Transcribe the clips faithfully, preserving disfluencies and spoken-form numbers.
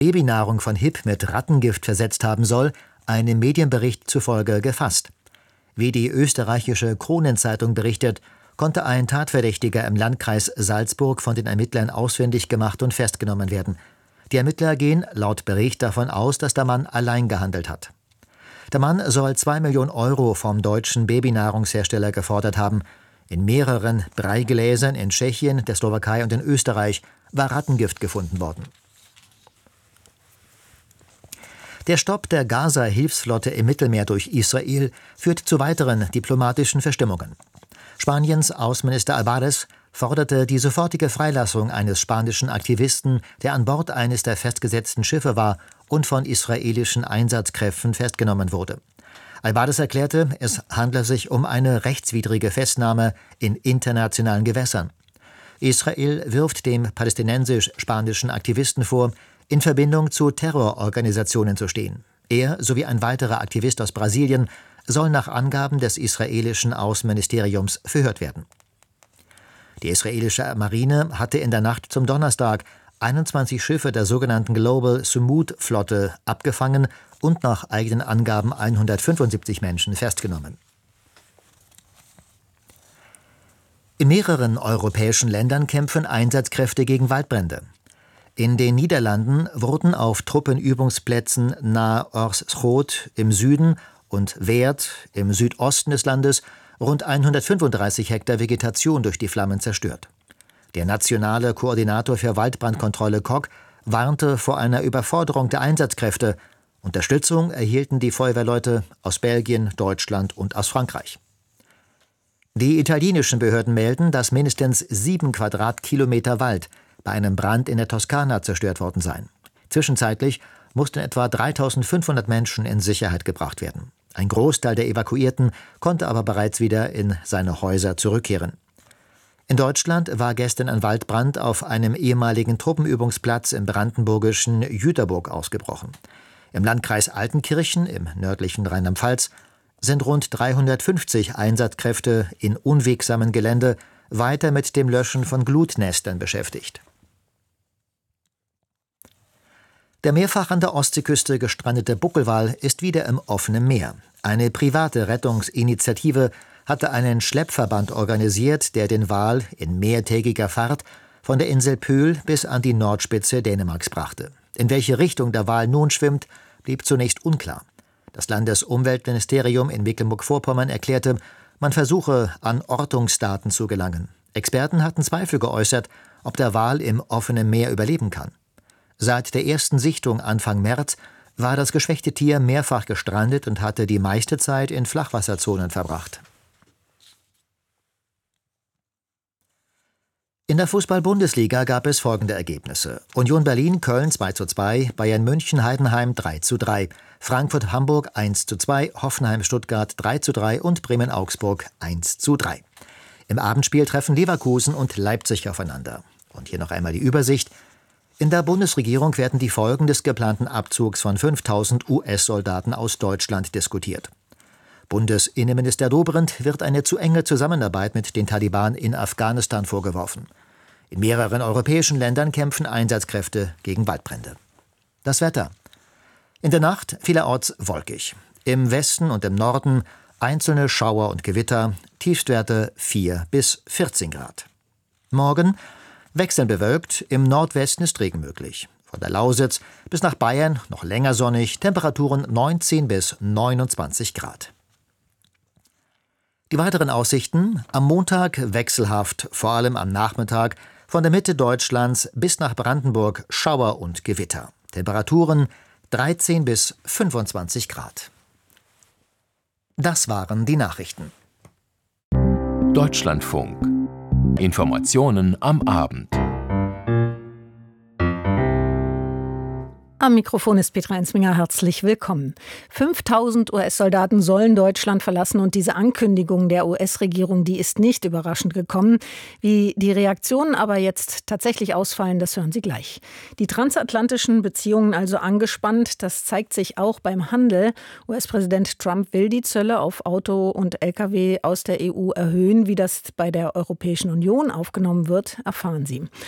Babynahrung von H I P mit Rattengift versetzt haben soll, einem Medienbericht zufolge gefasst. Wie die österreichische Kronenzeitung berichtet, konnte ein Tatverdächtiger im Landkreis Salzburg von den Ermittlern ausfindig gemacht und festgenommen werden. Die Ermittler gehen laut Bericht davon aus, dass der Mann allein gehandelt hat. Der Mann soll zwei Millionen Euro vom deutschen Babynahrungshersteller gefordert haben. In mehreren Breigläsern in Tschechien, der Slowakei und in Österreich war Rattengift gefunden worden. Der Stopp der Gaza-Hilfsflotte im Mittelmeer durch Israel führt zu weiteren diplomatischen Verstimmungen. Spaniens Außenminister Álvarez forderte die sofortige Freilassung eines spanischen Aktivisten, der an Bord eines der festgesetzten Schiffe war und von israelischen Einsatzkräften festgenommen wurde. Álvarez erklärte, es handle sich um eine rechtswidrige Festnahme in internationalen Gewässern. Israel wirft dem palästinensisch-spanischen Aktivisten vor, in Verbindung zu Terrororganisationen zu stehen. Er sowie ein weiterer Aktivist aus Brasilien soll nach Angaben des israelischen Außenministeriums verhört werden. Die israelische Marine hatte in der Nacht zum Donnerstag einundzwanzig Schiffe der sogenannten Global Sumud-Flotte abgefangen und nach eigenen Angaben hundertfünfundsiebzig Menschen festgenommen. In mehreren europäischen Ländern kämpfen Einsatzkräfte gegen Waldbrände. In den Niederlanden wurden auf Truppenübungsplätzen nahe Oorschot im Süden und Weert im Südosten des Landes rund hundertfünfunddreißig Hektar Vegetation durch die Flammen zerstört. Der nationale Koordinator für Waldbrandkontrolle Koch warnte vor einer Überforderung der Einsatzkräfte. Unterstützung erhielten die Feuerwehrleute aus Belgien, Deutschland und aus Frankreich. Die italienischen Behörden melden, dass mindestens sieben Quadratkilometer Wald bei einem Brand in der Toskana zerstört worden seien. Zwischenzeitlich mussten etwa dreitausendfünfhundert Menschen in Sicherheit gebracht werden. Ein Großteil der Evakuierten konnte aber bereits wieder in seine Häuser zurückkehren. In Deutschland war gestern ein Waldbrand auf einem ehemaligen Truppenübungsplatz im brandenburgischen Jüterburg ausgebrochen. Im Landkreis Altenkirchen im nördlichen Rheinland-Pfalz sind rund dreihundertfünfzig Einsatzkräfte in unwegsamen Gelände weiter mit dem Löschen von Glutnestern beschäftigt. Der mehrfach an der Ostseeküste gestrandete Buckelwal ist wieder im offenen Meer. Eine private Rettungsinitiative hatte einen Schleppverband organisiert, der den Wal in mehrtägiger Fahrt von der Insel Pöhl bis an die Nordspitze Dänemarks brachte. In welche Richtung der Wal nun schwimmt, blieb zunächst unklar. Das Landesumweltministerium in Mecklenburg-Vorpommern erklärte, man versuche, an Ortungsdaten zu gelangen. Experten hatten Zweifel geäußert, ob der Wal im offenen Meer überleben kann. Seit der ersten Sichtung Anfang März war das geschwächte Tier mehrfach gestrandet und hatte die meiste Zeit in Flachwasserzonen verbracht. In der Fußball-Bundesliga gab es folgende Ergebnisse: Union Berlin-Köln zwei zu zwei, Bayern München-Heidenheim drei zu drei, Frankfurt-Hamburg eins zu zwei, Hoffenheim-Stuttgart drei zu drei und Bremen-Augsburg eins zu drei. Im Abendspiel treffen Leverkusen und Leipzig aufeinander. Und hier noch einmal die Übersicht. In der Bundesregierung werden die Folgen des geplanten Abzugs von fünftausend U S-Soldaten aus Deutschland diskutiert. Bundesinnenminister Dobrindt wird eine zu enge Zusammenarbeit mit den Taliban in Afghanistan vorgeworfen. In mehreren europäischen Ländern kämpfen Einsatzkräfte gegen Waldbrände. Das Wetter. In der Nacht vielerorts wolkig. Im Westen und im Norden einzelne Schauer und Gewitter, Tiefstwerte vier bis vierzehn Grad. Morgen wechselnd bewölkt, im Nordwesten ist Regen möglich. Von der Lausitz bis nach Bayern noch länger sonnig, Temperaturen neunzehn bis neunundzwanzig Grad. Die weiteren Aussichten: am Montag wechselhaft, vor allem am Nachmittag, von der Mitte Deutschlands bis nach Brandenburg Schauer und Gewitter. Temperaturen dreizehn bis fünfundzwanzig Grad. Das waren die Nachrichten. Deutschlandfunk. Informationen am Abend. Am Mikrofon ist Petra Enzminger, herzlich willkommen. fünftausend U S-Soldaten sollen Deutschland verlassen und diese Ankündigung der U S-Regierung, die ist nicht überraschend gekommen. Wie die Reaktionen aber jetzt tatsächlich ausfallen, das hören Sie gleich. Die transatlantischen Beziehungen also angespannt, das zeigt sich auch beim Handel. U S-Präsident Trump will die Zölle auf Auto und L K W aus der E U erhöhen. Wie das bei der Europäischen Union aufgenommen wird, erfahren Sie.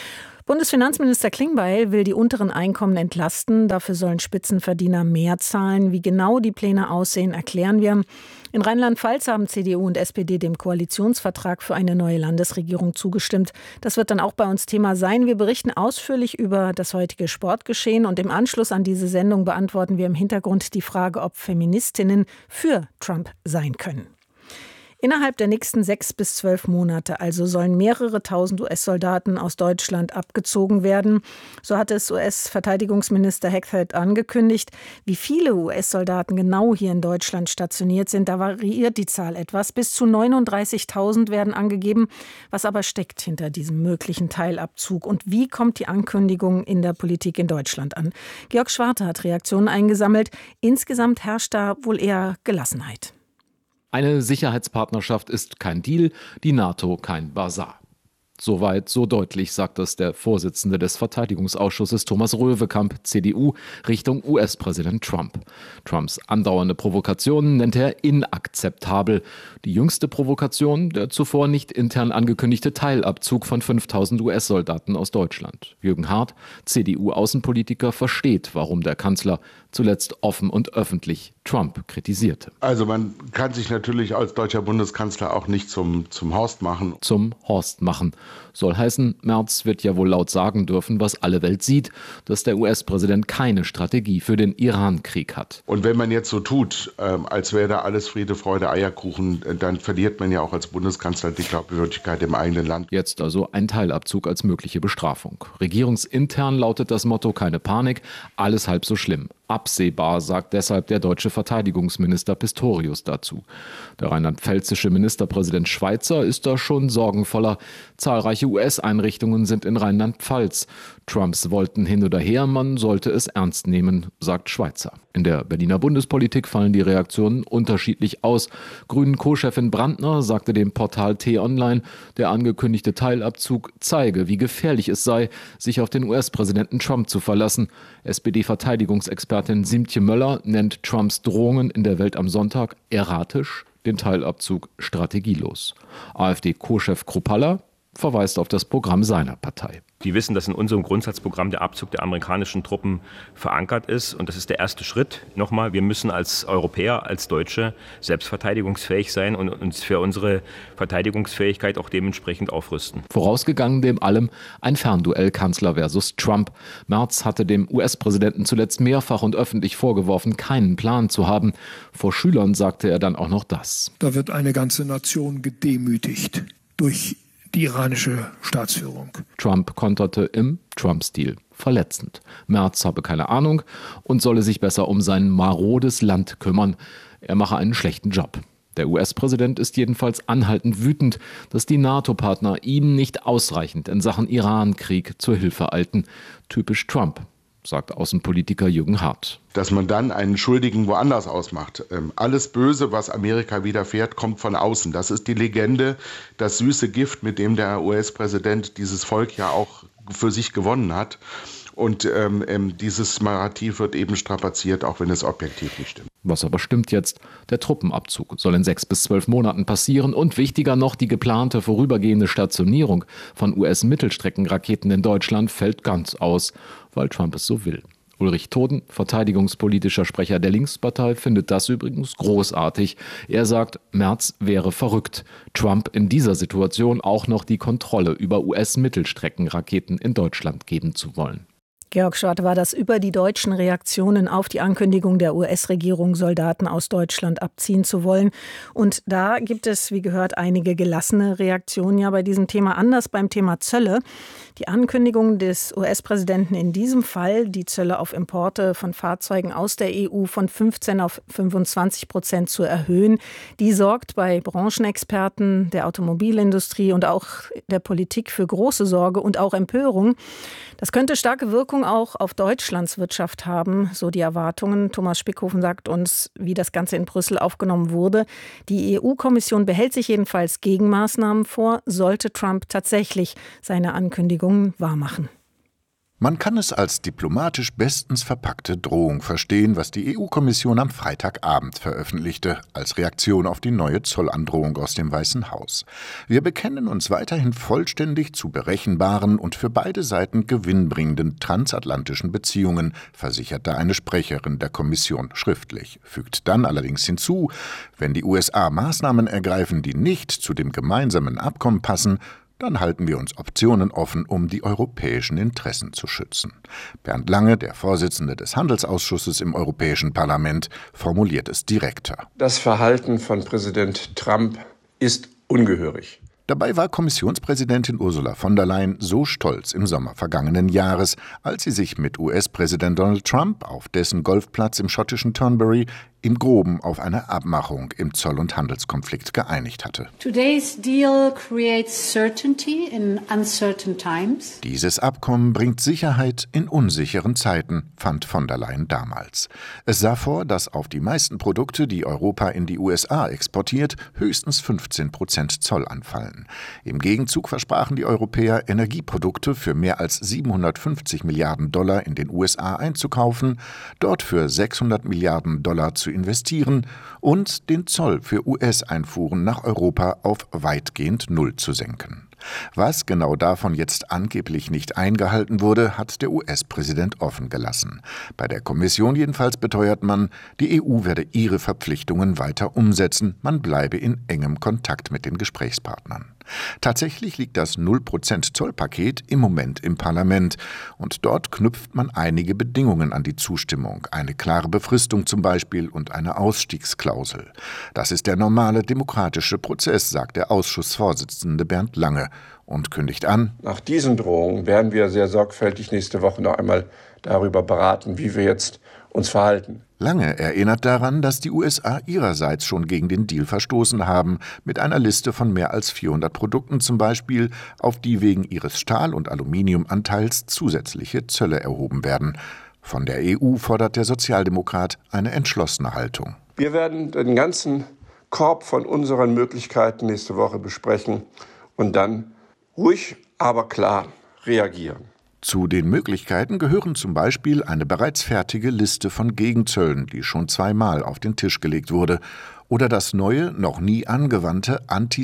Bundesfinanzminister Klingbeil will die unteren Einkommen entlasten. Dafür sollen Spitzenverdiener mehr zahlen. Wie genau die Pläne aussehen, erklären wir. In Rheinland-Pfalz haben C D U und S P D dem Koalitionsvertrag für eine neue Landesregierung zugestimmt. Das wird dann auch bei uns Thema sein. Wir berichten ausführlich über das heutige Sportgeschehen und im Anschluss an diese Sendung beantworten wir im Hintergrund die Frage, ob Feministinnen für Trump sein können. Innerhalb der nächsten sechs bis zwölf Monate also sollen mehrere tausend U S-Soldaten aus Deutschland abgezogen werden. So hatte es U S-Verteidigungsminister Hagthorpe angekündigt. Wie viele U S-Soldaten genau hier in Deutschland stationiert sind, da variiert die Zahl etwas. Bis zu neununddreißigtausend werden angegeben. Was aber steckt hinter diesem möglichen Teilabzug? Und wie kommt die Ankündigung in der Politik in Deutschland an? Georg Schwarte hat Reaktionen eingesammelt. Insgesamt herrscht da wohl eher Gelassenheit. Eine Sicherheitspartnerschaft ist kein Deal, die NATO kein Basar. Soweit, so deutlich, sagt das der Vorsitzende des Verteidigungsausschusses Thomas Röwekamp, C D U, Richtung U S-Präsident Trump. Trumps andauernde Provokationen nennt er inakzeptabel. Die jüngste Provokation, der zuvor nicht intern angekündigte Teilabzug von fünftausend U S-Soldaten aus Deutschland. Jürgen Hart, C D U-Außenpolitiker, versteht, warum der Kanzler zuletzt offen und öffentlich Trump kritisierte. Also man kann sich natürlich als deutscher Bundeskanzler auch nicht zum, zum Horst machen. Zum Horst machen. Soll heißen, Merz wird ja wohl laut sagen dürfen, was alle Welt sieht, dass der U S-Präsident keine Strategie für den Iran-Krieg hat. Und wenn man jetzt so tut, ähm, als wäre da alles Friede, Freude, Eierkuchen, dann verliert man ja auch als Bundeskanzler die Glaubwürdigkeit im eigenen Land. Jetzt also ein Teilabzug als mögliche Bestrafung. Regierungsintern lautet das Motto: keine Panik, alles halb so schlimm. Absehbar, sagt deshalb der deutsche Verteidigungsminister Pistorius dazu. Der rheinland-pfälzische Ministerpräsident Schweizer ist da schon sorgenvoller. Zahlreiche U S-Einrichtungen sind in Rheinland-Pfalz. Trumps wollten hin oder her, man sollte es ernst nehmen, sagt Schweizer. In der Berliner Bundespolitik fallen die Reaktionen unterschiedlich aus. Grünen-Co-Chefin Brandner sagte dem Portal T-Online, der angekündigte Teilabzug zeige, wie gefährlich es sei, sich auf den U S-Präsidenten Trump zu verlassen. S P D-Verteidigungsexpertin Siemtje Möller nennt Trumps Drohungen in der Welt am Sonntag erratisch, den Teilabzug strategielos. AfD-Co-Chef Kruppalla verweist auf das Programm seiner Partei. Die wissen, dass in unserem Grundsatzprogramm der Abzug der amerikanischen Truppen verankert ist. Und das ist der erste Schritt. Nochmal, wir müssen als Europäer, als Deutsche selbst verteidigungsfähig sein und uns für unsere Verteidigungsfähigkeit auch dementsprechend aufrüsten. Vorausgegangen dem allem ein Fernduell Kanzler versus Trump. Merz hatte dem U S-Präsidenten zuletzt mehrfach und öffentlich vorgeworfen, keinen Plan zu haben. Vor Schülern sagte er dann auch noch das. Da wird eine ganze Nation gedemütigt durch die iranische Staatsführung. Trump konterte im Trump-Stil. Verletzend. Merz habe keine Ahnung und solle sich besser um sein marodes Land kümmern. Er mache einen schlechten Job. Der U S-Präsident ist jedenfalls anhaltend wütend, dass die NATO-Partner ihm nicht ausreichend in Sachen Iran-Krieg zur Hilfe eilten. Typisch Trump, sagt Außenpolitiker Jürgen Hart. Dass man dann einen Schuldigen woanders ausmacht. Ähm, alles Böse, was Amerika widerfährt, kommt von außen. Das ist die Legende, das süße Gift, mit dem der U S-Präsident dieses Volk ja auch für sich gewonnen hat. Und ähm, ähm, dieses Narrativ wird eben strapaziert, auch wenn es objektiv nicht stimmt. Was aber stimmt jetzt? Der Truppenabzug soll in sechs bis zwölf Monaten passieren und wichtiger noch, die geplante vorübergehende Stationierung von U S-Mittelstreckenraketen in Deutschland fällt ganz aus, weil Trump es so will. Ulrich Toden, verteidigungspolitischer Sprecher der Linkspartei, findet das übrigens großartig. Er sagt, Merz wäre verrückt, Trump in dieser Situation auch noch die Kontrolle über U S-Mittelstreckenraketen in Deutschland geben zu wollen. Georg Schwarte war das über die deutschen Reaktionen auf die Ankündigung der U S-Regierung, Soldaten aus Deutschland abziehen zu wollen. Und da gibt es, wie gehört, einige gelassene Reaktionen ja bei diesem Thema. Anders beim Thema Zölle. Die Ankündigung des U S-Präsidenten in diesem Fall, die Zölle auf Importe von Fahrzeugen aus der E U von fünfzehn auf fünfundzwanzig Prozent zu erhöhen, die sorgt bei Branchenexperten der Automobilindustrie und auch der Politik für große Sorge und auch Empörung. Das könnte starke Wirkung auch auf Deutschlands Wirtschaft haben, so die Erwartungen. Thomas Spickhofen sagt uns, wie das Ganze in Brüssel aufgenommen wurde. Die E U-Kommission behält sich jedenfalls Gegenmaßnahmen vor, sollte Trump tatsächlich seine Ankündigungen wahrmachen. Man kann es als diplomatisch bestens verpackte Drohung verstehen, was die E U-Kommission am Freitagabend veröffentlichte, als Reaktion auf die neue Zollandrohung aus dem Weißen Haus. Wir bekennen uns weiterhin vollständig zu berechenbaren und für beide Seiten gewinnbringenden transatlantischen Beziehungen, versicherte eine Sprecherin der Kommission schriftlich, fügt dann allerdings hinzu, wenn die U S A Maßnahmen ergreifen, die nicht zu dem gemeinsamen Abkommen passen, dann halten wir uns Optionen offen, um die europäischen Interessen zu schützen. Bernd Lange, der Vorsitzende des Handelsausschusses im Europäischen Parlament, formuliert es direkter. Das Verhalten von Präsident Trump ist ungehörig. Dabei war Kommissionspräsidentin Ursula von der Leyen so stolz im Sommer vergangenen Jahres, als sie sich mit U S-Präsident Donald Trump auf dessen Golfplatz im schottischen Turnberry im Groben auf eine Abmachung im Zoll- und Handelskonflikt geeinigt hatte. Today's deal creates certainty in uncertain times. Dieses Abkommen bringt Sicherheit in unsicheren Zeiten, fand von der Leyen damals. Es sah vor, dass auf die meisten Produkte, die Europa in die U S A exportiert, höchstens fünfzehn Prozent Zoll anfallen. Im Gegenzug versprachen die Europäer, Energieprodukte für mehr als siebenhundertfünfzig Milliarden Dollar in den U S A einzukaufen, dort für sechshundert Milliarden Dollar zu investieren und den Zoll für U S-Einfuhren nach Europa auf weitgehend Null zu senken. Was genau davon jetzt angeblich nicht eingehalten wurde, hat der U S-Präsident offen gelassen. Bei der Kommission jedenfalls beteuert man, die E U werde ihre Verpflichtungen weiter umsetzen, man bleibe in engem Kontakt mit den Gesprächspartnern. Tatsächlich liegt das null Prozent Zollpaket im Moment im Parlament und dort knüpft man einige Bedingungen an die Zustimmung, eine klare Befristung zum Beispiel und eine Ausstiegsklausel. Das ist der normale demokratische Prozess, sagt der Ausschussvorsitzende Bernd Lange und kündigt an: Nach diesen Drohungen werden wir sehr sorgfältig nächste Woche noch einmal darüber beraten, wie wir jetzt uns verhalten. Lange erinnert daran, dass die U S A ihrerseits schon gegen den Deal verstoßen haben, mit einer Liste von mehr als vierhundert Produkten zum Beispiel, auf die wegen ihres Stahl- und Aluminiumanteils zusätzliche Zölle erhoben werden. Von der E U fordert der Sozialdemokrat eine entschlossene Haltung. Wir werden den ganzen Korb von unseren Möglichkeiten nächste Woche besprechen und dann ruhig, aber klar reagieren. Zu den Möglichkeiten gehören zum Beispiel eine bereits fertige Liste von Gegenzöllen, die schon zweimal auf den Tisch gelegt wurde, oder das neue, noch nie angewandte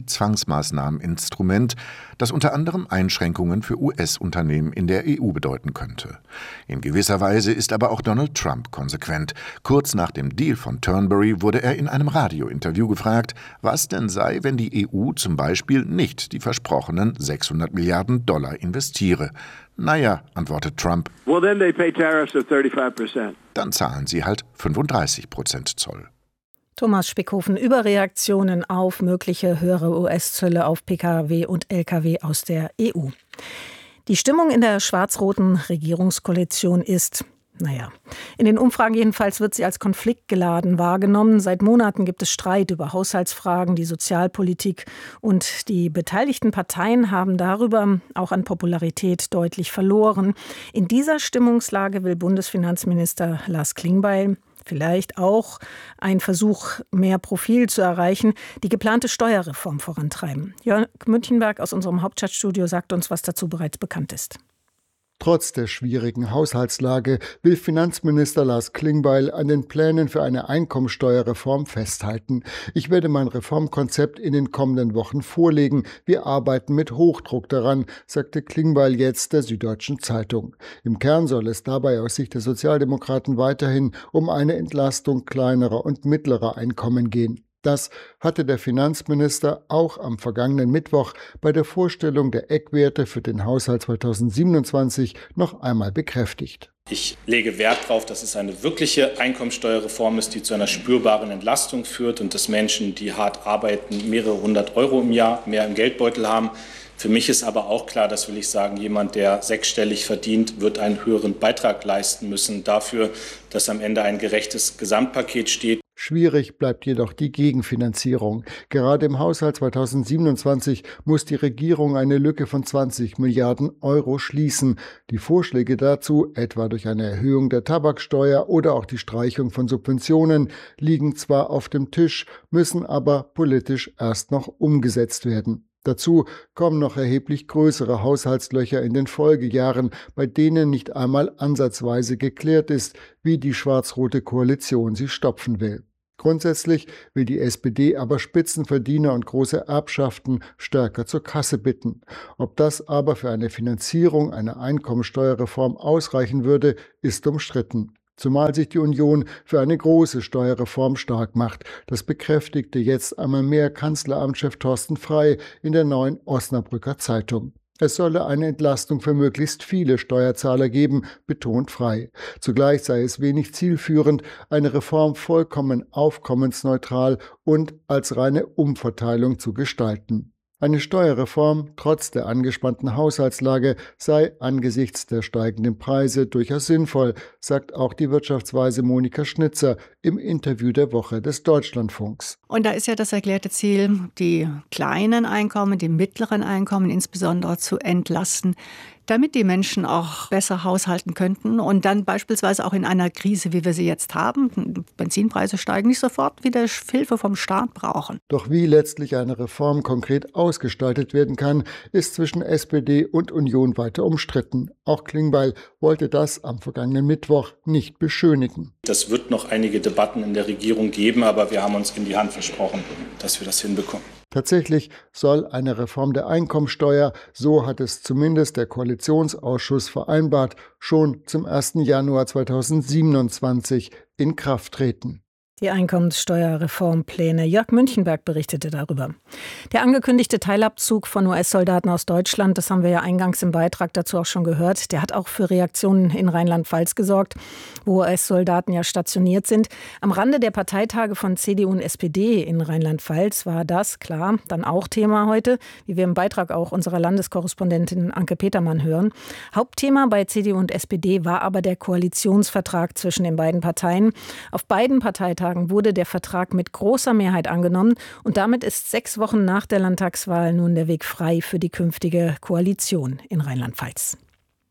Anti-Zwangsmaßnahmen-Instrument, das unter anderem Einschränkungen für U S-Unternehmen in der E U bedeuten könnte. In gewisser Weise ist aber auch Donald Trump konsequent. Kurz nach dem Deal von Turnberry wurde er in einem Radiointerview gefragt, was denn sei, wenn die E U zum Beispiel nicht die versprochenen sechshundert Milliarden Dollar investiere. Naja, antwortet Trump, well, then they pay tariffs of thirty-five percent. Dann zahlen sie halt fünfunddreißig Prozent Zoll. Thomas Spickhofen über Reaktionen auf mögliche höhere U S-Zölle auf Pkw und Lkw aus der E U. Die Stimmung in der schwarz-roten Regierungskoalition ist, naja, in den Umfragen jedenfalls wird sie als konfliktgeladen wahrgenommen. Seit Monaten gibt es Streit über Haushaltsfragen, die Sozialpolitik und die beteiligten Parteien haben darüber auch an Popularität deutlich verloren. In dieser Stimmungslage will Bundesfinanzminister Lars Klingbeil vielleicht auch ein Versuch, mehr Profil zu erreichen, die geplante Steuerreform vorantreiben. Jörg Münchenberg aus unserem Hauptstadtstudio sagt uns, was dazu bereits bekannt ist. Trotz der schwierigen Haushaltslage will Finanzminister Lars Klingbeil an den Plänen für eine Einkommensteuerreform festhalten. Ich werde mein Reformkonzept in den kommenden Wochen vorlegen. Wir arbeiten mit Hochdruck daran, sagte Klingbeil jetzt der Süddeutschen Zeitung. Im Kern soll es dabei aus Sicht der Sozialdemokraten weiterhin um eine Entlastung kleinerer und mittlerer Einkommen gehen. Das hatte der Finanzminister auch am vergangenen Mittwoch bei der Vorstellung der Eckwerte für den Haushalt zweitausendsiebenundzwanzig noch einmal bekräftigt. Ich lege Wert darauf, dass es eine wirkliche Einkommensteuerreform ist, die zu einer spürbaren Entlastung führt und dass Menschen, die hart arbeiten, mehrere hundert Euro im Jahr mehr im Geldbeutel haben. Für mich ist aber auch klar, das will ich sagen, jemand, der sechsstellig verdient, wird einen höheren Beitrag leisten müssen dafür, dass am Ende ein gerechtes Gesamtpaket steht. Schwierig bleibt jedoch die Gegenfinanzierung. Gerade im Haushalt zweitausendsiebenundzwanzig muss die Regierung eine Lücke von zwanzig Milliarden Euro schließen. Die Vorschläge dazu, etwa durch eine Erhöhung der Tabaksteuer oder auch die Streichung von Subventionen, liegen zwar auf dem Tisch, müssen aber politisch erst noch umgesetzt werden. Dazu kommen noch erheblich größere Haushaltslöcher in den Folgejahren, bei denen nicht einmal ansatzweise geklärt ist, wie die schwarz-rote Koalition sie stopfen will. Grundsätzlich will die S P D aber Spitzenverdiener und große Erbschaften stärker zur Kasse bitten. Ob das aber für eine Finanzierung einer Einkommensteuerreform ausreichen würde, ist umstritten. Zumal sich die Union für eine große Steuerreform stark macht. Das bekräftigte jetzt einmal mehr Kanzleramtschef Thorsten Frey in der Neuen Osnabrücker Zeitung. Es solle eine Entlastung für möglichst viele Steuerzahler geben, betont Frey. Zugleich sei es wenig zielführend, eine Reform vollkommen aufkommensneutral und als reine Umverteilung zu gestalten. Eine Steuerreform trotz der angespannten Haushaltslage sei angesichts der steigenden Preise durchaus sinnvoll, sagt auch die Wirtschaftsweise Monika Schnitzer im Interview der Woche des Deutschlandfunks. Und da ist ja das erklärte Ziel, die kleinen Einkommen, die mittleren Einkommen insbesondere zu entlasten, damit die Menschen auch besser haushalten könnten und dann beispielsweise auch in einer Krise, wie wir sie jetzt haben, Benzinpreise steigen, nicht sofort wieder Hilfe vom Staat brauchen. Doch wie letztlich eine Reform konkret ausgestaltet werden kann, ist zwischen S P D und Union weiter umstritten. Auch Klingbeil wollte das am vergangenen Mittwoch nicht beschönigen. Das wird noch einige Debatten in der Regierung geben, aber wir haben uns in die Hand versprochen, dass wir das hinbekommen. Tatsächlich soll eine Reform der Einkommensteuer, so hat es zumindest der Koalitionsausschuss vereinbart, schon zum ersten Januar zweitausendsiebenundzwanzig in Kraft treten. Die Einkommenssteuerreformpläne. Jörg Münchenberg berichtete darüber. Der angekündigte Teilabzug von U S-Soldaten aus Deutschland, das haben wir ja eingangs im Beitrag dazu auch schon gehört, der hat auch für Reaktionen in Rheinland-Pfalz gesorgt, wo U S-Soldaten ja stationiert sind. Am Rande der Parteitage von C D U und S P D in Rheinland-Pfalz war das, klar, dann auch Thema heute, wie wir im Beitrag auch unserer Landeskorrespondentin Anke Petermann hören. Hauptthema bei C D U und S P D war aber der Koalitionsvertrag zwischen den beiden Parteien. Auf beiden Parteitagen wurde der Vertrag mit großer Mehrheit angenommen und damit ist sechs Wochen nach der Landtagswahl nun der Weg frei für die künftige Koalition in Rheinland-Pfalz.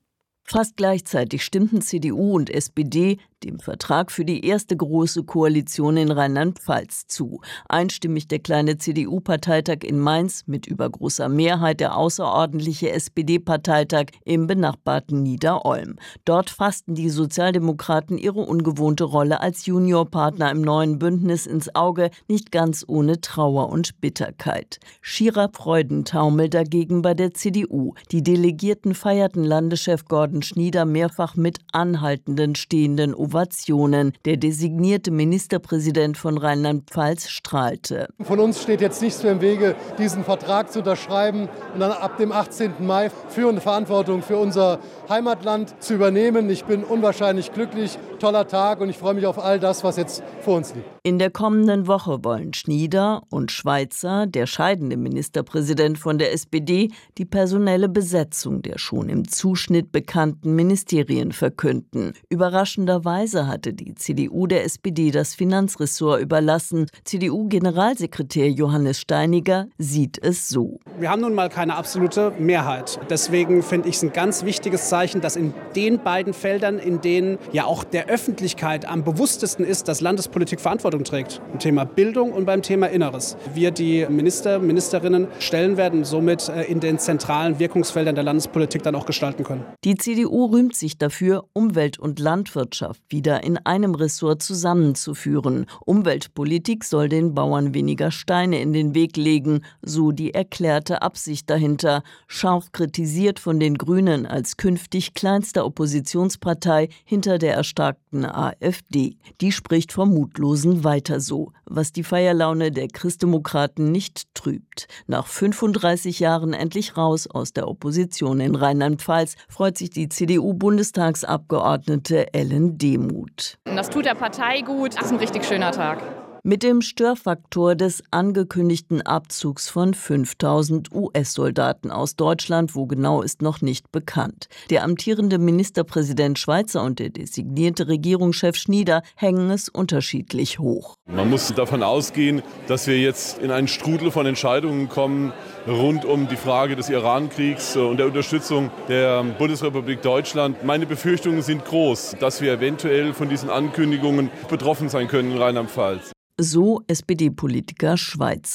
Fast gleichzeitig stimmten C D U und S P D dem Vertrag für die erste große Koalition in Rheinland-Pfalz zu. Einstimmig der kleine C D U-Parteitag in Mainz, mit übergroßer Mehrheit der außerordentliche S P D-Parteitag im benachbarten Niederolm. Dort fassten die Sozialdemokraten ihre ungewohnte Rolle als Juniorpartner im neuen Bündnis ins Auge, nicht ganz ohne Trauer und Bitterkeit. Schierer Freudentaumel dagegen bei der C D U. Die Delegierten feierten Landeschef Gordon Schnieder mehrfach mit anhaltenden stehenden Ovationen. Der designierte Ministerpräsident von Rheinland-Pfalz strahlte. Von uns steht jetzt nichts mehr im Wege, diesen Vertrag zu unterschreiben und dann ab dem achtzehnten Mai führende Verantwortung für unser Heimatland zu übernehmen. Ich bin unwahrscheinlich glücklich, toller Tag und ich freue mich auf all das, was jetzt vor uns liegt. In der kommenden Woche wollen Schnieder und Schweizer, der scheidende Ministerpräsident von der S P D, die personelle Besetzung der schon im Zuschnitt bekannten Ministerien verkünden. Überraschenderweise hatte die C D U der S P D das Finanzressort überlassen. C D U-Generalsekretär Johannes Steiniger sieht es so. Wir haben nun mal keine absolute Mehrheit. Deswegen finde ich es ein ganz wichtiges Zeichen, dass in den beiden Feldern, in denen ja auch der Öffentlichkeit am bewusstesten ist, dass Landespolitik Verantwortung trägt, im Thema Bildung und beim Thema Inneres, wir die Minister, Ministerinnen stellen werden, somit in den zentralen Wirkungsfeldern der Landespolitik dann auch gestalten können. Die C D U rühmt sich dafür, Umwelt- und Landwirtschaft wieder in einem Ressort zusammenzuführen. Umweltpolitik soll den Bauern weniger Steine in den Weg legen, so die erklärte Absicht dahinter. Scharf kritisiert von den Grünen als künftig kleinster Oppositionspartei hinter der erstarkten A f D. Die spricht vom Mutlosen weiter so, was die Feierlaune der Christdemokraten nicht trübt. Nach fünfunddreißig Jahren endlich raus aus der Opposition in Rheinland-Pfalz freut sich die C D U-Bundestagsabgeordnete Ellen Demuth. Das tut der Partei gut. Das ist ein richtig schöner Tag. Mit dem Störfaktor des angekündigten Abzugs von fünftausend U S-Soldaten aus Deutschland, wo genau ist noch nicht bekannt. Der amtierende Ministerpräsident Schweizer und der designierte Regierungschef Schnieder hängen es unterschiedlich hoch. Man muss davon ausgehen, dass wir jetzt in einen Strudel von Entscheidungen kommen rund um die Frage des Iran-Kriegs und der Unterstützung der Bundesrepublik Deutschland. Meine Befürchtungen sind groß, dass wir eventuell von diesen Ankündigungen betroffen sein können in Rheinland-Pfalz. So S P D-Politiker Schweizer.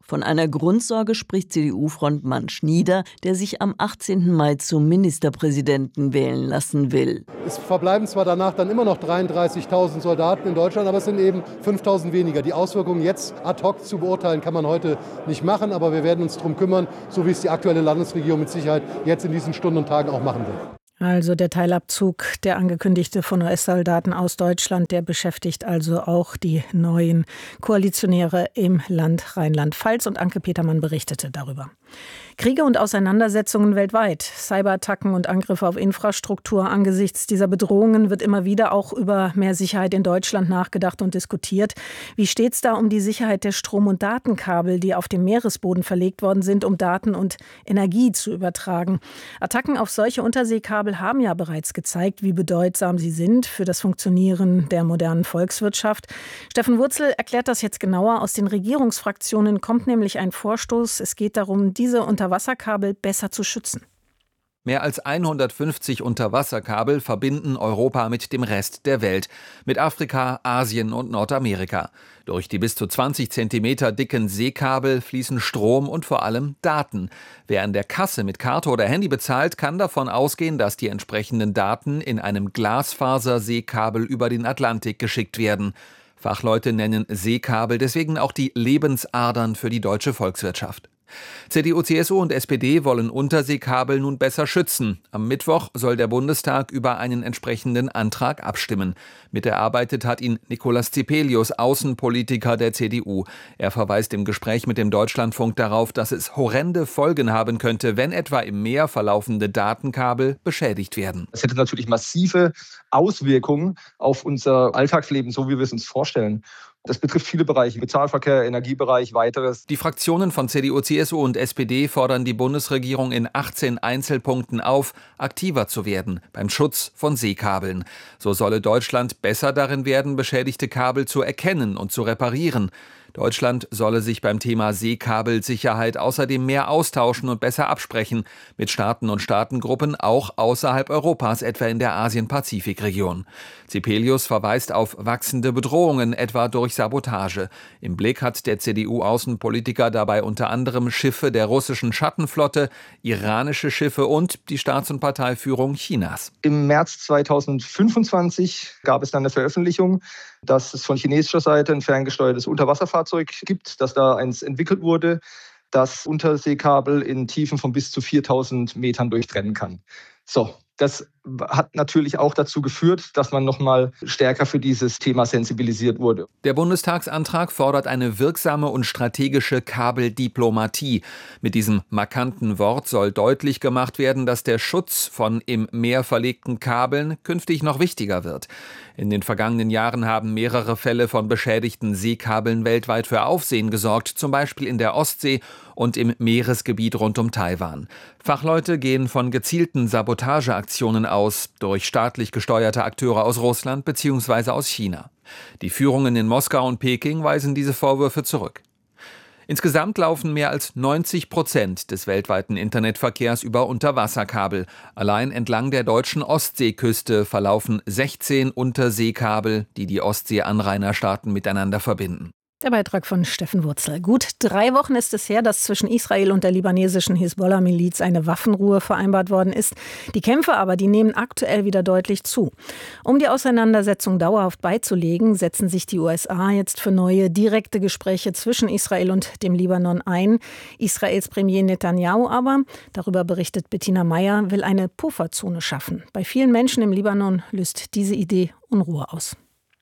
Von einer Grundsorge spricht C D U-Frontmann Schnieder, der sich am achtzehnten Mai zum Ministerpräsidenten wählen lassen will. Es verbleiben zwar danach dann immer noch dreiunddreißigtausend Soldaten in Deutschland, aber es sind eben fünftausend weniger. Die Auswirkungen jetzt ad hoc zu beurteilen, kann man heute nicht machen, aber wir werden uns darum kümmern, so wie es die aktuelle Landesregierung mit Sicherheit jetzt in diesen Stunden und Tagen auch machen wird. Also der Teilabzug, der angekündigte von U S-Soldaten aus Deutschland, der beschäftigt also auch die neuen Koalitionäre im Land Rheinland-Pfalz. Und Anke Petermann berichtete darüber. Kriege und Auseinandersetzungen weltweit, Cyberattacken und Angriffe auf Infrastruktur. Angesichts dieser Bedrohungen wird immer wieder auch über mehr Sicherheit in Deutschland nachgedacht und diskutiert. Wie steht es da um die Sicherheit der Strom- und Datenkabel, die auf dem Meeresboden verlegt worden sind, um Daten und Energie zu übertragen? Attacken auf solche Unterseekabel haben ja bereits gezeigt, wie bedeutsam sie sind für das Funktionieren der modernen Volkswirtschaft. Steffen Wurzel erklärt das jetzt genauer. Aus den Regierungsfraktionen kommt nämlich ein Vorstoß. Es geht darum, diese Unterwasserkabel besser zu schützen. Mehr als hundertfünfzig Unterwasserkabel verbinden Europa mit dem Rest der Welt, mit Afrika, Asien und Nordamerika. Durch die bis zu zwanzig Zentimeter dicken Seekabel fließen Strom und vor allem Daten. Wer an der Kasse mit Karte oder Handy bezahlt, kann davon ausgehen, dass die entsprechenden Daten in einem Glasfaser-Seekabel über den Atlantik geschickt werden. Fachleute nennen Seekabel deswegen auch die Lebensadern für die deutsche Volkswirtschaft. C D U, C S U und S P D wollen Unterseekabel nun besser schützen. Am Mittwoch soll der Bundestag über einen entsprechenden Antrag abstimmen. Miterarbeitet hat ihn Nikolaus Zipelius, Außenpolitiker der C D U. Er verweist im Gespräch mit dem Deutschlandfunk darauf, dass es horrende Folgen haben könnte, wenn etwa im Meer verlaufende Datenkabel beschädigt werden. Das hätte natürlich massive Auswirkungen auf unser Alltagsleben, so wie wir es uns vorstellen. Das betrifft viele Bereiche, Bezahlverkehr, Energiebereich, weiteres. Die Fraktionen von C D U, C S U und S P D fordern die Bundesregierung in achtzehn Einzelpunkten auf, aktiver zu werden beim Schutz von Seekabeln. So solle Deutschland besser darin werden, beschädigte Kabel zu erkennen und zu reparieren. Deutschland solle sich beim Thema Seekabelsicherheit außerdem mehr austauschen und besser absprechen mit Staaten und Staatengruppen, auch außerhalb Europas, etwa in der Asien-Pazifik-Region. Zipelius verweist auf wachsende Bedrohungen, etwa durch Sabotage. Im Blick hat der C D U-Außenpolitiker dabei unter anderem Schiffe der russischen Schattenflotte, iranische Schiffe und die Staats- und Parteiführung Chinas. Im März zweitausendfünfundzwanzig gab es dann eine Veröffentlichung, dass es von chinesischer Seite ein ferngesteuertes Unterwasserfahrzeug gibt, dass da eins entwickelt wurde, das Unterseekabel in Tiefen von bis zu viertausend Metern durchtrennen kann. So, das hat natürlich auch dazu geführt, dass man noch mal stärker für dieses Thema sensibilisiert wurde. Der Bundestagsantrag fordert eine wirksame und strategische Kabeldiplomatie. Mit diesem markanten Wort soll deutlich gemacht werden, dass der Schutz von im Meer verlegten Kabeln künftig noch wichtiger wird. In den vergangenen Jahren haben mehrere Fälle von beschädigten Seekabeln weltweit für Aufsehen gesorgt, zum Beispiel in der Ostsee und im Meeresgebiet rund um Taiwan. Fachleute gehen von gezielten Sabotageaktionen aus, durch staatlich gesteuerte Akteure aus Russland bzw. aus China. Die Führungen in Moskau und Peking weisen diese Vorwürfe zurück. Insgesamt laufen mehr als neunzig Prozent des weltweiten Internetverkehrs über Unterwasserkabel. Allein entlang der deutschen Ostseeküste verlaufen sechzehn Unterseekabel, die die Ostsee-Anrainerstaaten miteinander verbinden. Der Beitrag von Steffen Wurzel. Gut drei Wochen ist es her, dass zwischen Israel und der libanesischen Hisbollah-Miliz eine Waffenruhe vereinbart worden ist. Die Kämpfe aber, die nehmen aktuell wieder deutlich zu. Um die Auseinandersetzung dauerhaft beizulegen, setzen sich die U S A jetzt für neue direkte Gespräche zwischen Israel und dem Libanon ein. Israels Premier Netanyahu aber, darüber berichtet Bettina Meyer, will eine Pufferzone schaffen. Bei vielen Menschen im Libanon löst diese Idee Unruhe aus.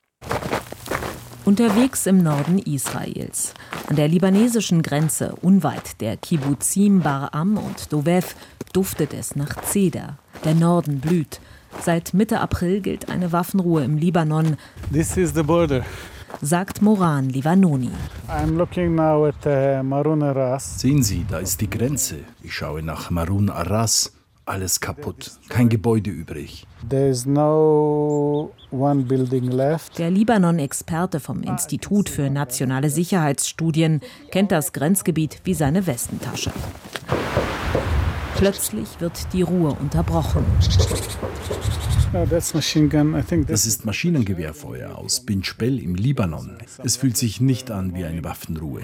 Unterwegs im Norden Israels. An der libanesischen Grenze, unweit der Kibbuzim Bar-Am und Dovev, duftet es nach Zeder. Der Norden blüht. Seit Mitte April gilt eine Waffenruhe im Libanon. This is the border. Sagt Moran Livanoni. I'm looking now at uh, Marun Aras. Sehen Sie, da ist die Grenze. Ich schaue nach Marun Aras. Alles kaputt, kein Gebäude übrig. There's no one building left. Der Libanon-Experte vom Institut für nationale Sicherheitsstudien kennt das Grenzgebiet wie seine Westentasche. Plötzlich wird die Ruhe unterbrochen. Das ist Maschinengewehrfeuer aus Bin Jbel im Libanon. Es fühlt sich nicht an wie eine Waffenruhe.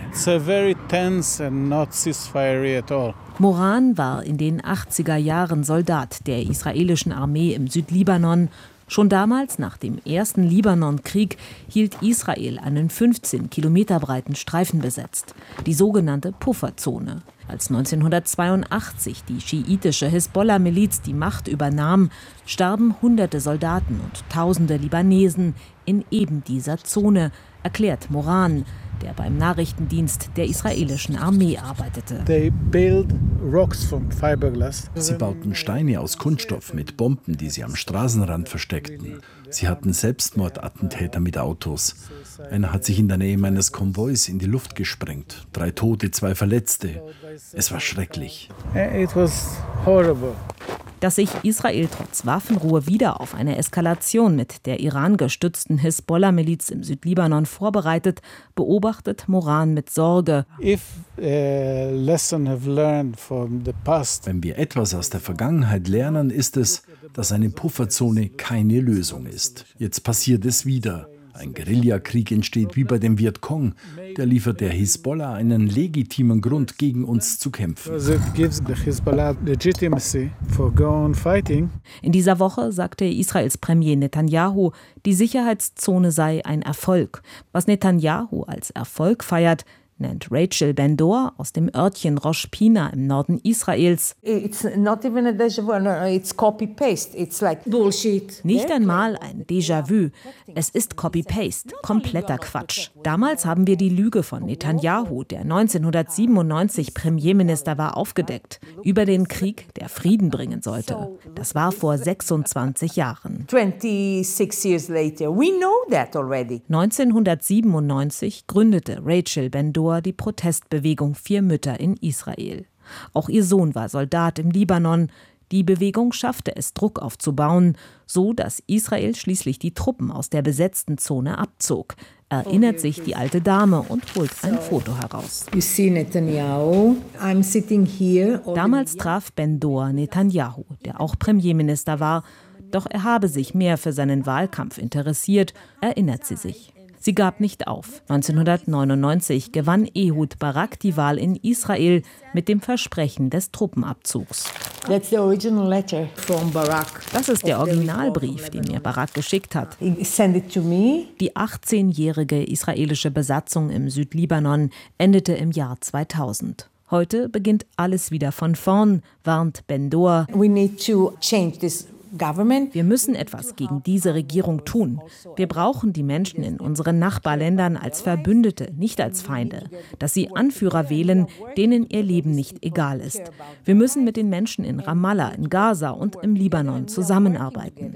Moran war in den achtziger Jahren Soldat der israelischen Armee im Südlibanon. Schon damals, nach dem ersten Libanonkrieg, hielt Israel einen fünfzehn Kilometer breiten Streifen besetzt, die sogenannte Pufferzone. Als neunzehnhundertzweiundachtzig die schiitische Hisbollah-Miliz die Macht übernahm, starben hunderte Soldaten und tausende Libanesen in eben dieser Zone, erklärt Moran, der beim Nachrichtendienst der israelischen Armee arbeitete. Sie bauten Steine aus Kunststoff mit Bomben, die sie am Straßenrand versteckten. Sie hatten Selbstmordattentäter mit Autos. Einer hat sich in der Nähe meines Konvois in die Luft gesprengt. Drei Tote, zwei Verletzte. Es war schrecklich. It was horrible. Dass sich Israel trotz Waffenruhe wieder auf eine Eskalation mit der Iran gestützten Hisbollah-Miliz im Südlibanon vorbereitet, beobachtet Moran mit Sorge. Wenn wir etwas aus der Vergangenheit lernen, ist es, dass eine Pufferzone keine Lösung ist. Jetzt passiert es wieder. Ein Guerillakrieg entsteht wie bei dem Vietcong. Der liefert der Hisbollah einen legitimen Grund, gegen uns zu kämpfen. In dieser Woche sagte Israels Premier Netanyahu, die Sicherheitszone sei ein Erfolg. Was Netanyahu als Erfolg feiert, nennt Rachel Ben-Dor aus dem Örtchen Rosh Pina im Norden Israels. It's not even a déjà vu, no, it's copy-paste. It's like bullshit. Nicht einmal ein Déjà-vu. Es ist Copy-Paste, kompletter Quatsch. Damals haben wir die Lüge von Netanyahu, der neunzehnhundertsiebenundneunzig Premierminister war, aufgedeckt. Über den Krieg, der Frieden bringen sollte. Das war vor sechsundzwanzig Jahren. twenty-six years later, we know that already. neunzehnhundertsiebenundneunzig gründete Rachel Ben-Dor die Protestbewegung Vier Mütter in Israel. Auch ihr Sohn war Soldat im Libanon. Die Bewegung schaffte es, Druck aufzubauen, so dass Israel schließlich die Truppen aus der besetzten Zone abzog. Erinnert sich die alte Dame und holt ein Foto heraus. Damals traf Ben-Dor Netanyahu, der auch Premierminister war. Doch er habe sich mehr für seinen Wahlkampf interessiert, erinnert sie sich. Sie gab nicht auf. neunzehnhundertneunundneunzig gewann Ehud Barak die Wahl in Israel mit dem Versprechen des Truppenabzugs. That's the original letter from Barak. Das ist der Originalbrief, den mir Barak geschickt hat. Send it to me. Die achtzehnjährige israelische Besatzung im Südlibanon endete im Jahr zweitausend. Heute beginnt alles wieder von vorn, warnt Ben-Dor. We need to change this. Wir müssen etwas gegen diese Regierung tun. Wir brauchen die Menschen in unseren Nachbarländern als Verbündete, nicht als Feinde. Dass sie Anführer wählen, denen ihr Leben nicht egal ist. Wir müssen mit den Menschen in Ramallah, in Gaza und im Libanon zusammenarbeiten.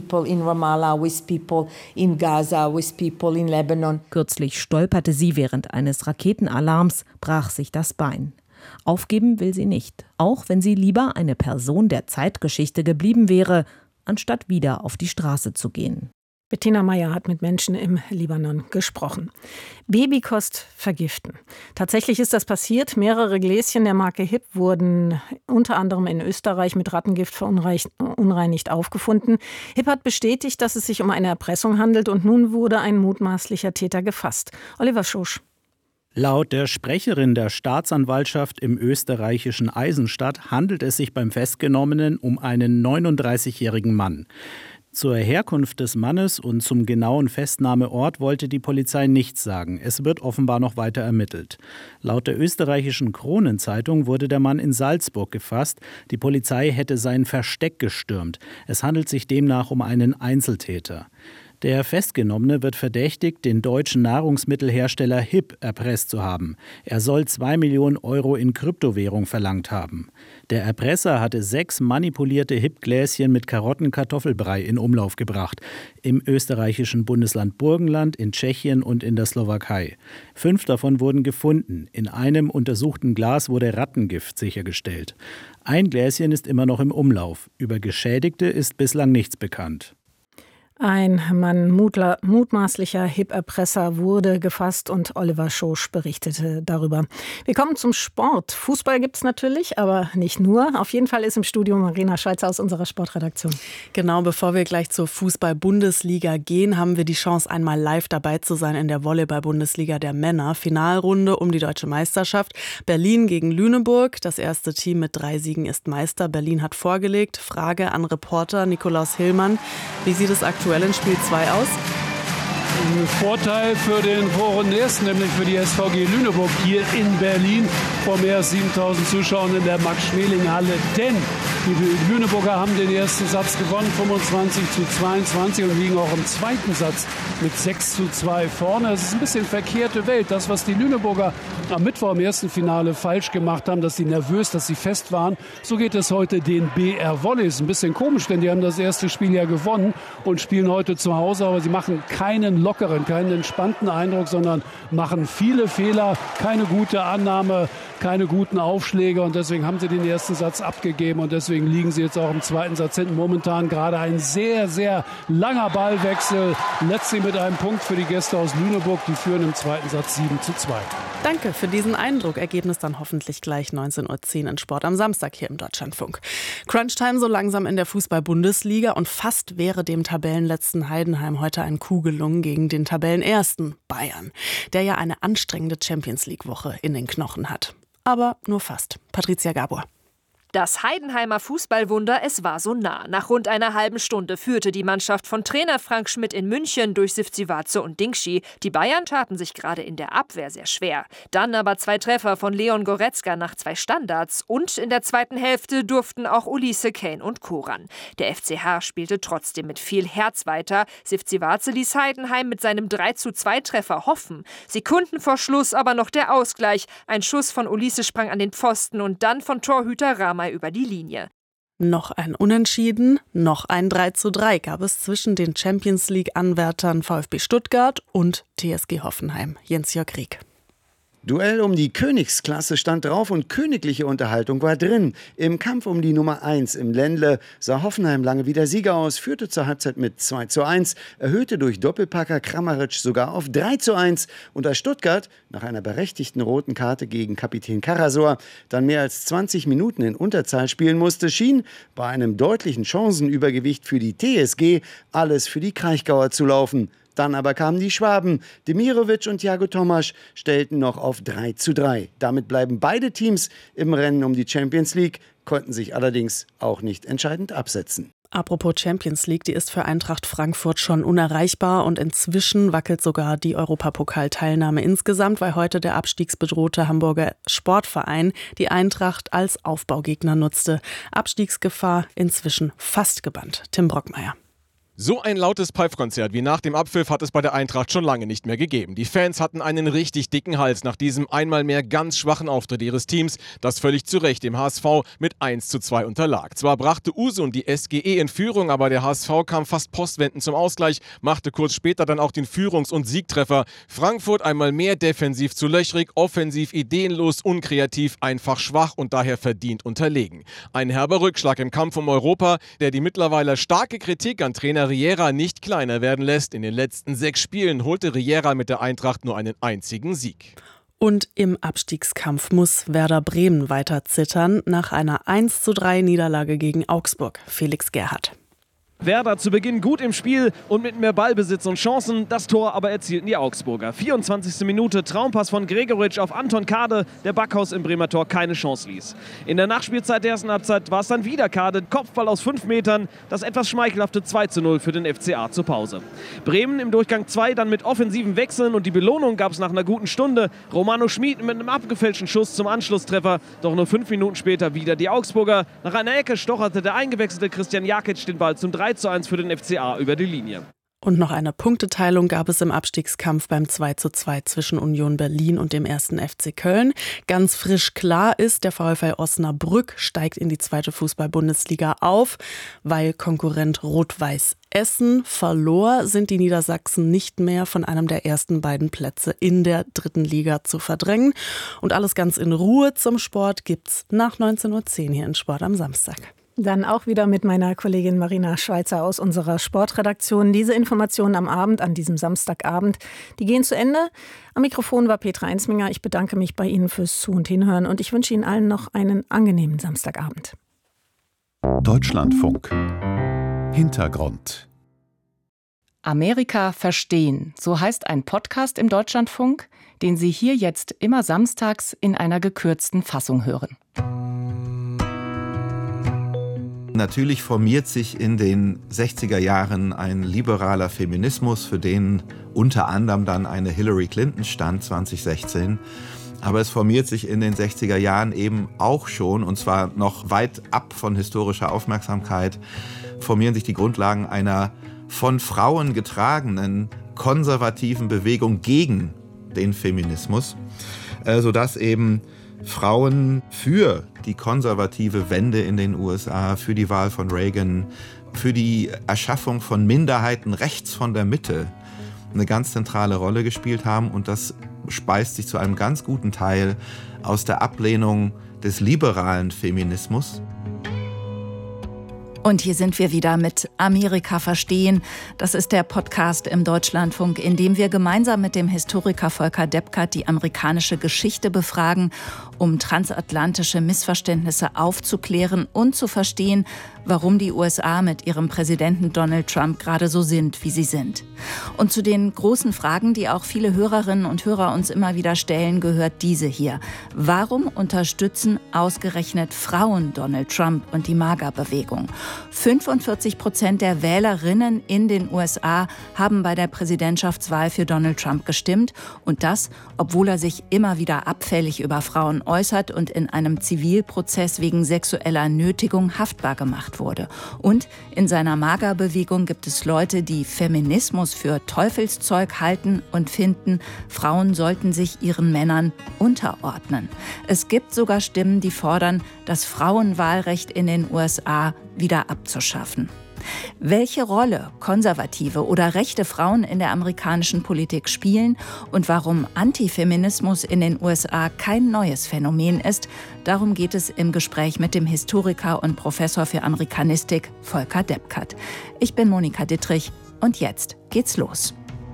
Kürzlich stolperte sie während eines Raketenalarms, brach sich das Bein. Aufgeben will sie nicht, auch wenn sie lieber eine Person der Zeitgeschichte geblieben wäre, anstatt wieder auf die Straße zu gehen. Bettina Meyer hat mit Menschen im Libanon gesprochen. Babykost vergiften. Tatsächlich ist das passiert. Mehrere Gläschen der Marke Hip wurden unter anderem in Österreich mit Rattengift verunreinigt aufgefunden. Hip hat bestätigt, dass es sich um eine Erpressung handelt und nun wurde ein mutmaßlicher Täter gefasst. Oliver Schosch. Laut der Sprecherin der Staatsanwaltschaft im österreichischen Eisenstadt handelt es sich beim Festgenommenen um einen neununddreißigjährigen Mann. Zur Herkunft des Mannes und zum genauen Festnahmeort wollte die Polizei nichts sagen. Es wird offenbar noch weiter ermittelt. Laut der österreichischen Kronenzeitung wurde der Mann in Salzburg gefasst. Die Polizei hätte sein Versteck gestürmt. Es handelt sich demnach um einen Einzeltäter. Der Festgenommene wird verdächtigt, den deutschen Nahrungsmittelhersteller Hip erpresst zu haben. Er soll zwei Millionen Euro in Kryptowährung verlangt haben. Der Erpresser hatte sechs manipulierte Hip-Gläschen mit Karottenkartoffelbrei in Umlauf gebracht. Im österreichischen Bundesland Burgenland, in Tschechien und in der Slowakei. Fünf davon wurden gefunden. In einem untersuchten Glas wurde Rattengift sichergestellt. Ein Gläschen ist immer noch im Umlauf. Über Geschädigte ist bislang nichts bekannt. Ein Mann mutler, mutmaßlicher Hip-Erpresser wurde gefasst und Oliver Schosch berichtete darüber. Wir kommen zum Sport. Fußball gibt's natürlich, aber nicht nur. Auf jeden Fall ist im Studio Marina Schweizer aus unserer Sportredaktion. Genau, bevor wir gleich zur Fußball-Bundesliga gehen, haben wir die Chance, einmal live dabei zu sein in der Volleyball-Bundesliga der Männer. Finalrunde um die deutsche Meisterschaft. Berlin gegen Lüneburg. Das erste Team mit drei Siegen ist Meister. Berlin hat vorgelegt. Frage an Reporter Nikolaus Hillmann. Wie sieht es aktuell in Spiel zwei aus? Ein Vorteil für den Vorrundenersten, nämlich für die S V G Lüneburg hier in Berlin vor mehr als siebentausend Zuschauern in der Max-Schmeling-Halle. Denn die Lüneburger haben den ersten Satz gewonnen, fünfundzwanzig zu zweiundzwanzig, und liegen auch im zweiten Satz mit sechs zu zwei vorne. Es ist ein bisschen verkehrte Welt. Das, was die Lüneburger am Mittwoch im ersten Finale falsch gemacht haben, dass sie nervös, dass sie fest waren, so geht es heute den B R Volleys. Ein bisschen komisch, denn die haben das erste Spiel ja gewonnen und spielen heute zu Hause, aber sie machen keinen lockeren, keinen entspannten Eindruck, sondern machen viele Fehler, keine gute Annahme, keine guten Aufschläge, und deswegen haben sie den ersten Satz abgegeben und deswegen liegen sie jetzt auch im zweiten Satz hinten. Momentan gerade ein sehr, sehr langer Ballwechsel, letztlich mit einem Punkt für die Gäste aus Lüneburg, die führen im zweiten Satz sieben zu zwei. Danke für diesen Eindruck. Ergebnis dann hoffentlich gleich neunzehn Uhr zehn in Sport am Samstag hier im Deutschlandfunk. Crunchtime so langsam in der Fußball-Bundesliga, und fast wäre dem Tabellenletzten Heidenheim heute ein Coup gelungen gegen den Tabellenersten Bayern, der ja eine anstrengende Champions-League-Woche in den Knochen hat. Aber nur fast. Patricia Gabor. Das Heidenheimer Fußballwunder, es war so nah. Nach rund einer halben Stunde führte die Mannschaft von Trainer Frank Schmidt in München durch Sivcivace und Dingschi. Die Bayern taten sich gerade in der Abwehr sehr schwer. Dann aber zwei Treffer von Leon Goretzka nach zwei Standards. Und in der zweiten Hälfte durften auch Ulisse, Kane und Koran. Der F C H spielte trotzdem mit viel Herz weiter. Sivcivace ließ Heidenheim mit seinem drei zu zwei Treffer hoffen. Sekunden vor Schluss aber noch der Ausgleich. Ein Schuss von Ulisse sprang an den Pfosten und dann von Torhüter Rama über die Linie. Noch ein Unentschieden, noch ein drei zu drei gab es zwischen den Champions-League-Anwärtern VfB Stuttgart und T S G Hoffenheim. Jens-Jörg Rieck. Duell um die Königsklasse stand drauf und königliche Unterhaltung war drin. Im Kampf um die Nummer eins im Ländle sah Hoffenheim lange wieder Sieger aus, führte zur Halbzeit mit zwei zu eins, erhöhte durch Doppelpacker Kramaric sogar auf drei zu eins. Und als Stuttgart nach einer berechtigten roten Karte gegen Kapitän Karasor dann mehr als zwanzig Minuten in Unterzahl spielen musste, schien bei einem deutlichen Chancenübergewicht für die T S G alles für die Kraichgauer zu laufen. Dann aber kamen die Schwaben. Demirovic und Thiago Tomasch stellten noch auf drei zu drei. Damit bleiben beide Teams im Rennen um die Champions League, konnten sich allerdings auch nicht entscheidend absetzen. Apropos Champions League, die ist für Eintracht Frankfurt schon unerreichbar, und inzwischen wackelt sogar die Europapokalteilnahme insgesamt, weil heute der abstiegsbedrohte Hamburger Sportverein die Eintracht als Aufbaugegner nutzte. Abstiegsgefahr inzwischen fast gebannt. Tim Brockmeier. So ein lautes Pfeifkonzert wie nach dem Abpfiff hat es bei der Eintracht schon lange nicht mehr gegeben. Die Fans hatten einen richtig dicken Hals nach diesem einmal mehr ganz schwachen Auftritt ihres Teams, das völlig zu Recht dem H S V mit eins zu zwei unterlag. Zwar brachte Usun die S G E in Führung, aber der H S V kam fast postwendend zum Ausgleich, machte kurz später dann auch den Führungs- und Siegtreffer. Frankfurt einmal mehr defensiv zu löchrig, offensiv ideenlos, unkreativ, einfach schwach und daher verdient unterlegen. Ein herber Rückschlag im Kampf um Europa, der die mittlerweile starke Kritik an Trainer Riera nicht kleiner werden lässt. In den letzten sechs Spielen holte Riera mit der Eintracht nur einen einzigen Sieg. Und im Abstiegskampf muss Werder Bremen weiter zittern nach einer eins zu drei Niederlage gegen Augsburg. Felix Gerhardt. Werder zu Beginn gut im Spiel und mit mehr Ballbesitz und Chancen. Das Tor aber erzielten die Augsburger. vierundzwanzigste Minute, Traumpass von Gregoritsch auf Anton Kade, der Backhaus im Bremer Tor keine Chance ließ. In der Nachspielzeit der ersten Halbzeit war es dann wieder Kade, Kopfball aus fünf Metern, das etwas schmeichelhafte zwei zu null für den F C A zur Pause. Bremen im Durchgang zwei dann mit offensiven Wechseln, und die Belohnung gab es nach einer guten Stunde. Romano Schmid mit einem abgefälschten Schuss zum Anschlusstreffer, doch nur fünf Minuten später wieder die Augsburger. Nach einer Ecke stocherte der eingewechselte Christian Jakic den Ball zum drei zu eins für den F C A über die Linie. Und noch eine Punkteteilung gab es im Abstiegskampf beim zwei zu zwei zwischen Union Berlin und dem ersten F C Köln. Ganz frisch klar ist, der VfL Osnabrück steigt in die zweite Fußball-Bundesliga auf. Weil Konkurrent Rot-Weiß Essen verlor, sind die Niedersachsen nicht mehr von einem der ersten beiden Plätze in der dritten Liga zu verdrängen. Und alles ganz in Ruhe zum Sport gibt's nach neunzehn Uhr zehn hier in Sport am Samstag. Dann auch wieder mit meiner Kollegin Marina Schweizer aus unserer Sportredaktion. Diese Informationen am Abend, an diesem Samstagabend, die gehen zu Ende. Am Mikrofon war Petra Einsminger. Ich bedanke mich bei Ihnen fürs Zu- und Hinhören und ich wünsche Ihnen allen noch einen angenehmen Samstagabend. Deutschlandfunk. Hintergrund. Amerika verstehen, so heißt ein Podcast im Deutschlandfunk, den Sie hier jetzt immer samstags in einer gekürzten Fassung hören. Natürlich formiert sich in den sechziger Jahren ein liberaler Feminismus, für den unter anderem dann eine Hillary Clinton stand zwanzig sechzehn. Aber es formiert sich in den sechziger Jahren eben auch schon, und zwar noch weit ab von historischer Aufmerksamkeit, formieren sich die Grundlagen einer von Frauen getragenen konservativen Bewegung gegen den Feminismus, sodass eben Frauen für die konservative Wende in den U S A, für die Wahl von Reagan, für die Erschaffung von Minderheiten rechts von der Mitte eine ganz zentrale Rolle gespielt haben. Und das speist sich zu einem ganz guten Teil aus der Ablehnung des liberalen Feminismus. Und hier sind wir wieder mit Amerika verstehen. Das ist der Podcast im Deutschlandfunk, in dem wir gemeinsam mit dem Historiker Volker Deppkart die amerikanische Geschichte befragen, um transatlantische Missverständnisse aufzuklären und zu verstehen, warum die U S A mit ihrem Präsidenten Donald Trump gerade so sind, wie sie sind. Und zu den großen Fragen, die auch viele Hörerinnen und Hörer uns immer wieder stellen, gehört diese hier. Warum unterstützen ausgerechnet Frauen Donald Trump und die MAGA-Bewegung? fünfundvierzig Prozent der Wählerinnen in den U S A haben bei der Präsidentschaftswahl für Donald Trump gestimmt. Und das, obwohl er sich immer wieder abfällig über Frauen äußert und in einem Zivilprozess wegen sexueller Nötigung haftbar gemacht wurde. Und in seiner MAGA-Bewegung gibt es Leute, die Feminismus für Teufelszeug halten und finden, Frauen sollten sich ihren Männern unterordnen. Es gibt sogar Stimmen, die fordern, das Frauenwahlrecht in den U S A wieder abzuschaffen. Welche Rolle konservative oder rechte Frauen in der amerikanischen Politik spielen und warum Antifeminismus in den U S A kein neues Phänomen ist, darum geht es im Gespräch mit dem Historiker und Professor für Amerikanistik Volker Deppkart. Ich bin Monika Dittrich und jetzt geht's los.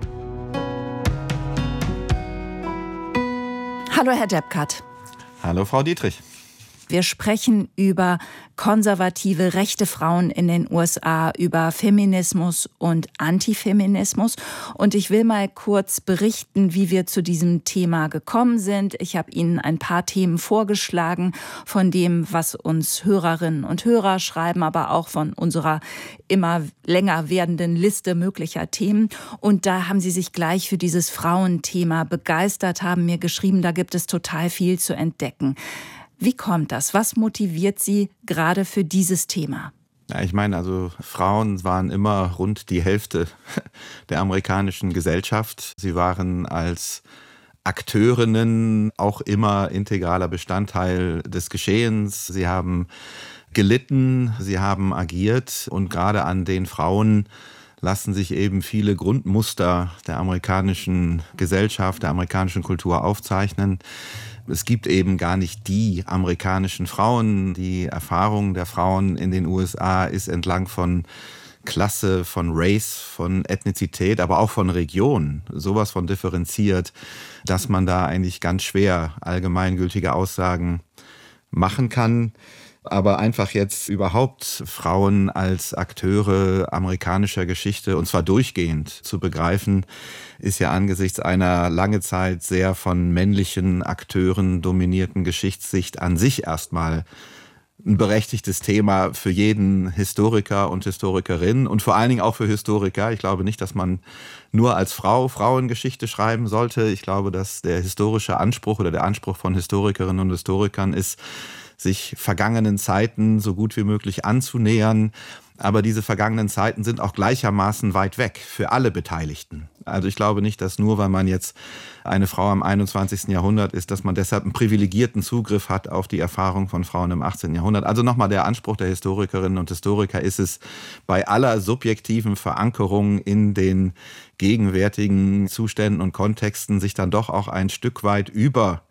Hallo Herr Deppkart. Hallo Frau Dietrich. Wir sprechen über konservative, rechte Frauen in den U S A, über Feminismus und Antifeminismus. Und ich will mal kurz berichten, wie wir zu diesem Thema gekommen sind. Ich habe Ihnen ein paar Themen vorgeschlagen von dem, was uns Hörerinnen und Hörer schreiben, aber auch von unserer immer länger werdenden Liste möglicher Themen. Und da haben Sie sich gleich für dieses Frauenthema begeistert, haben mir geschrieben, da gibt es total viel zu entdecken. Wie kommt das? Was motiviert Sie gerade für dieses Thema? Ja, ich meine, also Frauen waren immer rund die Hälfte der amerikanischen Gesellschaft. Sie waren als Akteurinnen auch immer integraler Bestandteil des Geschehens. Sie haben gelitten, sie haben agiert und gerade an den Frauen lassen sich eben viele Grundmuster der amerikanischen Gesellschaft, der amerikanischen Kultur aufzeichnen. Es gibt eben gar nicht die amerikanischen Frauen. Die Erfahrung der Frauen in den U S A ist entlang von Klasse, von Race, von Ethnizität, aber auch von Region sowas von differenziert, dass man da eigentlich ganz schwer allgemeingültige Aussagen machen kann. Aber einfach jetzt überhaupt Frauen als Akteure amerikanischer Geschichte, und zwar durchgehend, zu begreifen, ist ja angesichts einer lange Zeit sehr von männlichen Akteuren dominierten Geschichtssicht an sich erstmal ein berechtigtes Thema für jeden Historiker und Historikerin und vor allen Dingen auch für Historiker. Ich glaube nicht, dass man nur als Frau Frauengeschichte schreiben sollte. Ich glaube, dass der historische Anspruch oder der Anspruch von Historikerinnen und Historikern ist, sich vergangenen Zeiten so gut wie möglich anzunähern. Aber diese vergangenen Zeiten sind auch gleichermaßen weit weg für alle Beteiligten. Also ich glaube nicht, dass nur weil man jetzt eine Frau am einundzwanzigsten Jahrhundert ist, dass man deshalb einen privilegierten Zugriff hat auf die Erfahrung von Frauen im achtzehnten Jahrhundert. Also nochmal, der Anspruch der Historikerinnen und Historiker ist es, bei aller subjektiven Verankerung in den gegenwärtigen Zuständen und Kontexten sich dann doch auch ein Stück weit über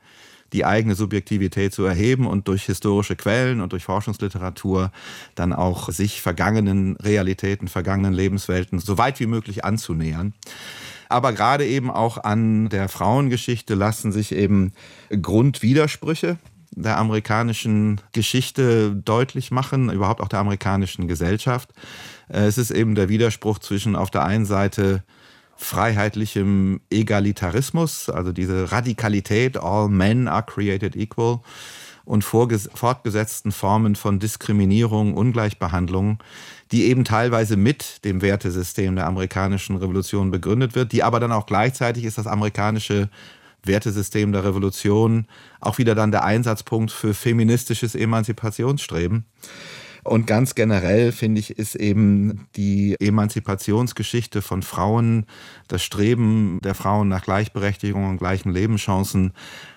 die eigene Subjektivität zu erheben und durch historische Quellen und durch Forschungsliteratur dann auch sich vergangenen Realitäten, vergangenen Lebenswelten so weit wie möglich anzunähern. Aber gerade eben auch an der Frauengeschichte lassen sich eben Grundwidersprüche der amerikanischen Geschichte deutlich machen, überhaupt auch der amerikanischen Gesellschaft. Es ist eben der Widerspruch zwischen auf der einen Seite freiheitlichem Egalitarismus, also diese Radikalität, all men are created equal, und fortgesetzten Formen von Diskriminierung, Ungleichbehandlung, die eben teilweise mit dem Wertesystem der amerikanischen Revolution begründet wird, die aber dann auch gleichzeitig ist das amerikanische Wertesystem der Revolution auch wieder dann der Einsatzpunkt für feministisches Emanzipationsstreben. Und ganz generell, finde ich, ist eben die Emanzipationsgeschichte von Frauen, das Streben der Frauen nach Gleichberechtigung und gleichen Lebenschancen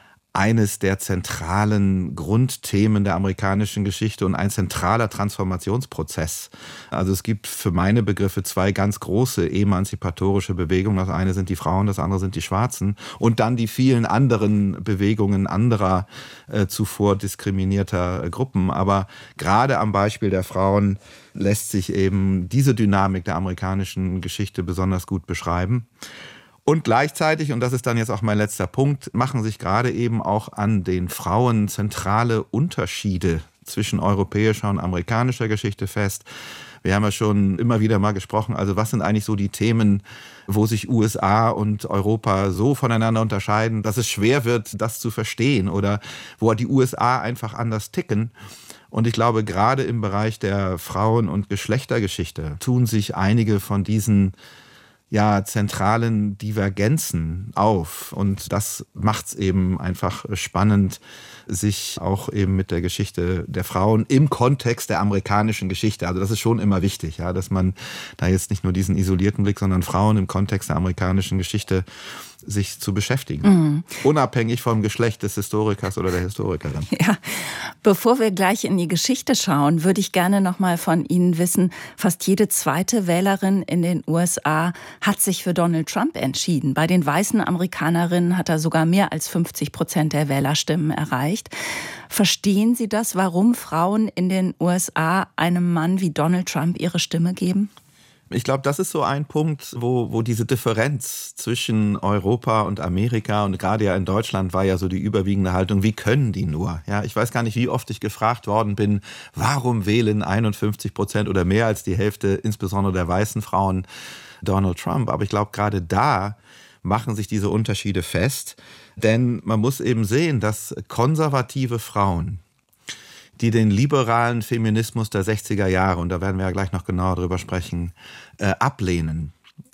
eines der zentralen Grundthemen der amerikanischen Geschichte und ein zentraler Transformationsprozess. Also es gibt für meine Begriffe zwei ganz große emanzipatorische Bewegungen. Das eine sind die Frauen, das andere sind die Schwarzen. Und dann die vielen anderen Bewegungen anderer äh, zuvor diskriminierter äh, Gruppen. Aber gerade am Beispiel der Frauen lässt sich eben diese Dynamik der amerikanischen Geschichte besonders gut beschreiben. Und gleichzeitig, und das ist dann jetzt auch mein letzter Punkt, machen sich gerade eben auch an den Frauen zentrale Unterschiede zwischen europäischer und amerikanischer Geschichte fest. Wir haben ja schon immer wieder mal gesprochen, also was sind eigentlich so die Themen, wo sich U S A und Europa so voneinander unterscheiden, dass es schwer wird, das zu verstehen oder wo die U S A einfach anders ticken. Und ich glaube, gerade im Bereich der Frauen- und Geschlechtergeschichte tun sich einige von diesen ja, zentralen Divergenzen auf. Und das macht es eben einfach spannend, sich auch eben mit der Geschichte der Frauen im Kontext der amerikanischen Geschichte, also das ist schon immer wichtig, ja, dass man da jetzt nicht nur diesen isolierten Blick, sondern Frauen im Kontext der amerikanischen Geschichte sich zu beschäftigen. Mhm. Unabhängig vom Geschlecht des Historikers oder der Historikerin. Ja, bevor wir gleich in die Geschichte schauen, würde ich gerne noch mal von Ihnen wissen, fast jede zweite Wählerin in den U S A hat sich für Donald Trump entschieden. Bei den weißen Amerikanerinnen hat er sogar mehr als fünfzig Prozent der Wählerstimmen erreicht. Verstehen Sie das, warum Frauen in den U S A einem Mann wie Donald Trump ihre Stimme geben? Ich glaube, das ist so ein Punkt, wo, wo diese Differenz zwischen Europa und Amerika und gerade ja in Deutschland war ja so die überwiegende Haltung, wie können die nur? Ja, ich weiß gar nicht, wie oft ich gefragt worden bin, warum wählen einundfünfzig Prozent oder mehr als die Hälfte, insbesondere der weißen Frauen, Donald Trump? Aber ich glaube, gerade da machen sich diese Unterschiede fest, denn man muss eben sehen, dass konservative Frauen, die den liberalen Feminismus der sechziger Jahre, und da werden wir ja gleich noch genauer drüber sprechen, äh, ablehnen,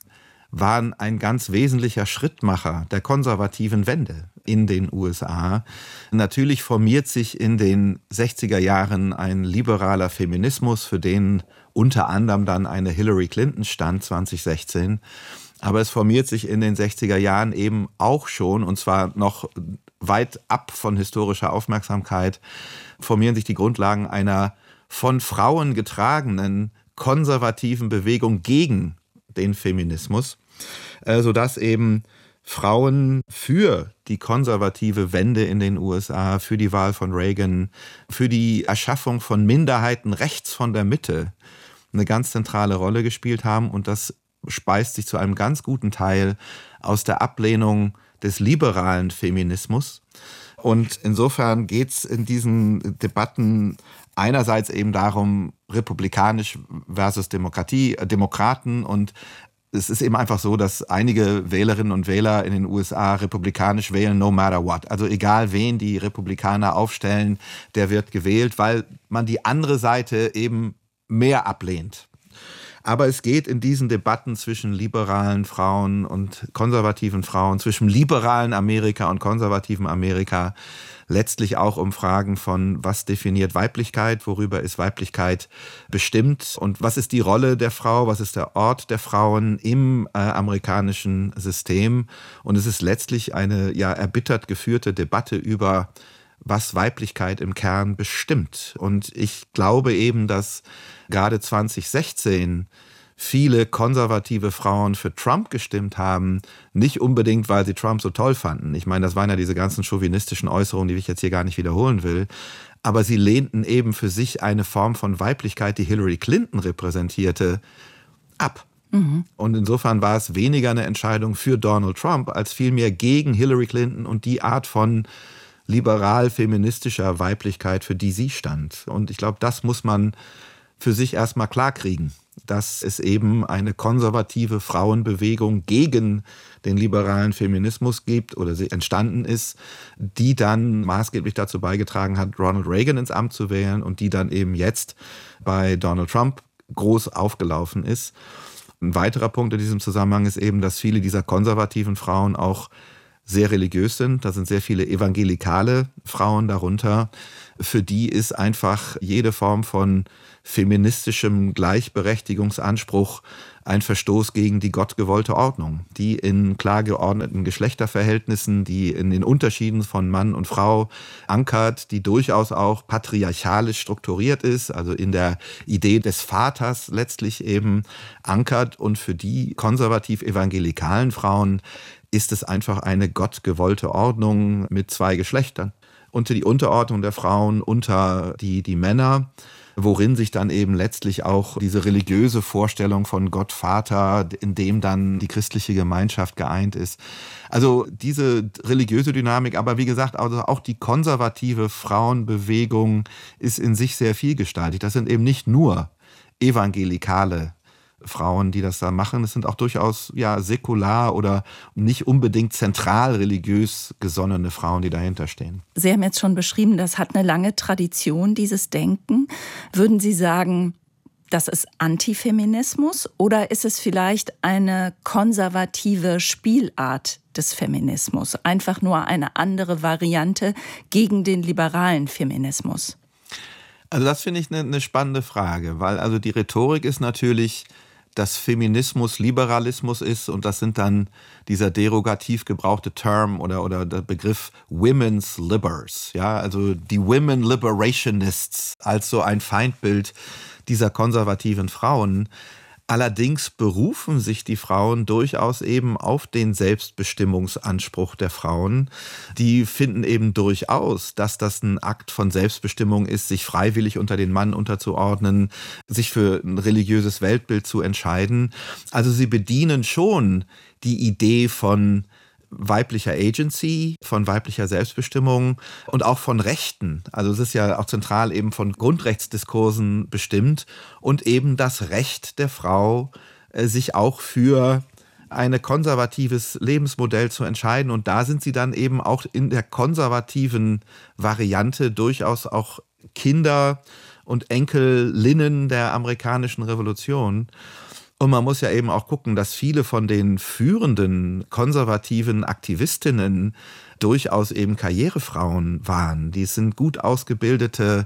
waren ein ganz wesentlicher Schrittmacher der konservativen Wende in den U S A. Natürlich formiert sich in den sechziger Jahren ein liberaler Feminismus, für den unter anderem dann eine Hillary Clinton stand zwanzig-sechzehn. Aber es formiert sich in den sechziger Jahren eben auch schon, und zwar noch weit ab von historischer Aufmerksamkeit, formieren sich die Grundlagen einer von Frauen getragenen konservativen Bewegung gegen den Feminismus, sodass eben Frauen für die konservative Wende in den U S A, für die Wahl von Reagan, für die Erschaffung von Minderheiten rechts von der Mitte eine ganz zentrale Rolle gespielt haben. Und das speist sich zu einem ganz guten Teil aus der Ablehnung des liberalen Feminismus. Und insofern geht es in diesen Debatten einerseits eben darum, republikanisch versus Demokratie, äh, Demokraten. Und es ist eben einfach so, dass einige Wählerinnen und Wähler in den U S A republikanisch wählen, no matter what. Also egal, wen die Republikaner aufstellen, der wird gewählt, weil man die andere Seite eben mehr ablehnt. Aber es geht in diesen Debatten zwischen liberalen Frauen und konservativen Frauen, zwischen liberalen Amerika und konservativem Amerika, letztlich auch um Fragen von, was definiert Weiblichkeit, worüber ist Weiblichkeit bestimmt und was ist die Rolle der Frau, was ist der Ort der Frauen im äh, amerikanischen System. Und es ist letztlich eine ja erbittert geführte Debatte über, was Weiblichkeit im Kern bestimmt. Und ich glaube eben, dass gerade zwanzig sechzehn viele konservative Frauen für Trump gestimmt haben, nicht unbedingt, weil sie Trump so toll fanden. Ich meine, das waren ja diese ganzen chauvinistischen Äußerungen, die ich jetzt hier gar nicht wiederholen will. Aber sie lehnten eben für sich eine Form von Weiblichkeit, die Hillary Clinton repräsentierte, ab. Mhm. Und insofern war es weniger eine Entscheidung für Donald Trump, als vielmehr gegen Hillary Clinton und die Art von liberal-feministischer Weiblichkeit, für die sie stand. Und ich glaube, das muss man für sich erstmal klarkriegen, dass es eben eine konservative Frauenbewegung gegen den liberalen Feminismus gibt oder sie entstanden ist, die dann maßgeblich dazu beigetragen hat, Ronald Reagan ins Amt zu wählen und die dann eben jetzt bei Donald Trump groß aufgelaufen ist. Ein weiterer Punkt in diesem Zusammenhang ist eben, dass viele dieser konservativen Frauen auch sehr religiös sind. Da sind sehr viele evangelikale Frauen darunter. Für die ist einfach jede Form von feministischem Gleichberechtigungsanspruch ein Verstoß gegen die gottgewollte Ordnung, die in klar geordneten Geschlechterverhältnissen, die in den Unterschieden von Mann und Frau ankert, die durchaus auch patriarchalisch strukturiert ist, also in der Idee des Vaters letztlich eben ankert. Und für die konservativ-evangelikalen Frauen ist es einfach eine gottgewollte Ordnung mit zwei Geschlechtern. Unter die Unterordnung der Frauen, unter die, die Männer, worin sich dann eben letztlich auch diese religiöse Vorstellung von Gott Vater, in dem dann die christliche Gemeinschaft geeint ist. Also diese religiöse Dynamik, aber wie gesagt, also auch die konservative Frauenbewegung ist in sich sehr vielgestaltig. Das sind eben nicht nur evangelikale Frauen, die das da machen. Es sind auch durchaus ja säkular oder nicht unbedingt zentral religiös gesonnene Frauen, die dahinter stehen. Sie haben jetzt schon beschrieben, das hat eine lange Tradition, dieses Denken. Würden Sie sagen, das ist Antifeminismus oder ist es vielleicht eine konservative Spielart des Feminismus? Einfach nur eine andere Variante gegen den liberalen Feminismus? Also das finde ich eine, eine spannende Frage, weil also die Rhetorik ist natürlich, dass Feminismus Liberalismus ist und das sind dann dieser derogativ gebrauchte Term oder, oder der Begriff Women's Libers, ja, also die Women Liberationists als so ein Feindbild dieser konservativen Frauen. Allerdings berufen sich die Frauen durchaus eben auf den Selbstbestimmungsanspruch der Frauen. Die finden eben durchaus, dass das ein Akt von Selbstbestimmung ist, sich freiwillig unter den Mann unterzuordnen, sich für ein religiöses Weltbild zu entscheiden. Also sie bedienen schon die Idee von weiblicher Agency, von weiblicher Selbstbestimmung und auch von Rechten. Also es ist ja auch zentral eben von Grundrechtsdiskursen bestimmt und eben das Recht der Frau, sich auch für ein konservatives Lebensmodell zu entscheiden. Und da sind sie dann eben auch in der konservativen Variante durchaus auch Kinder und Enkelinnen der amerikanischen Revolution. Und man muss ja eben auch gucken, dass viele von den führenden konservativen Aktivistinnen durchaus eben Karrierefrauen waren. Die sind gut ausgebildete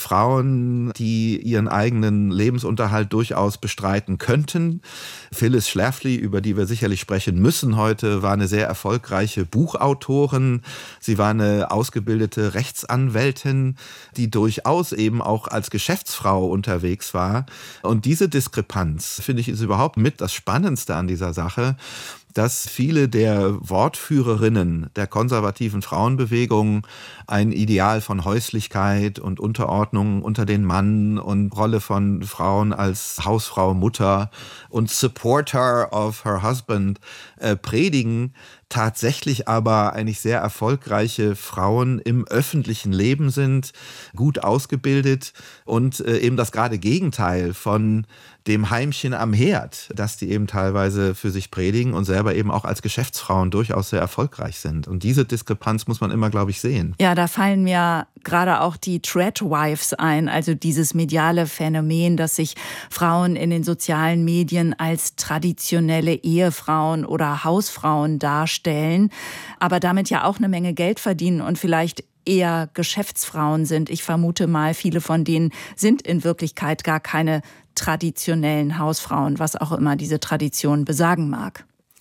Frauen, die ihren eigenen Lebensunterhalt durchaus bestreiten könnten. Phyllis Schlafly, über die wir sicherlich sprechen müssen heute, war eine sehr erfolgreiche Buchautorin. Sie war eine ausgebildete Rechtsanwältin, die durchaus eben auch als Geschäftsfrau unterwegs war. Und diese Diskrepanz, finde ich, ist überhaupt mit das Spannendste an dieser Sache, dass viele der Wortführerinnen der konservativen Frauenbewegung ein Ideal von Häuslichkeit und Unterordnung unter den Mann und Rolle von Frauen als Hausfrau, Mutter und Supporter of her husband äh, predigen, tatsächlich aber eigentlich sehr erfolgreiche Frauen im öffentlichen Leben sind, gut ausgebildet und äh, eben das gerade Gegenteil von dem Heimchen am Herd, dass die eben teilweise für sich predigen und selber eben auch als Geschäftsfrauen durchaus sehr erfolgreich sind. Und diese Diskrepanz muss man immer, glaube ich, sehen. Ja, da fallen mir gerade auch die Treadwives ein, also dieses mediale Phänomen, dass sich Frauen in den sozialen Medien als traditionelle Ehefrauen oder Hausfrauen darstellen, aber damit ja auch eine Menge Geld verdienen und vielleicht eher Geschäftsfrauen sind. Ich vermute mal, viele von denen sind in Wirklichkeit gar keine traditionellen Hausfrauen, was auch immer diese Tradition besagen mag.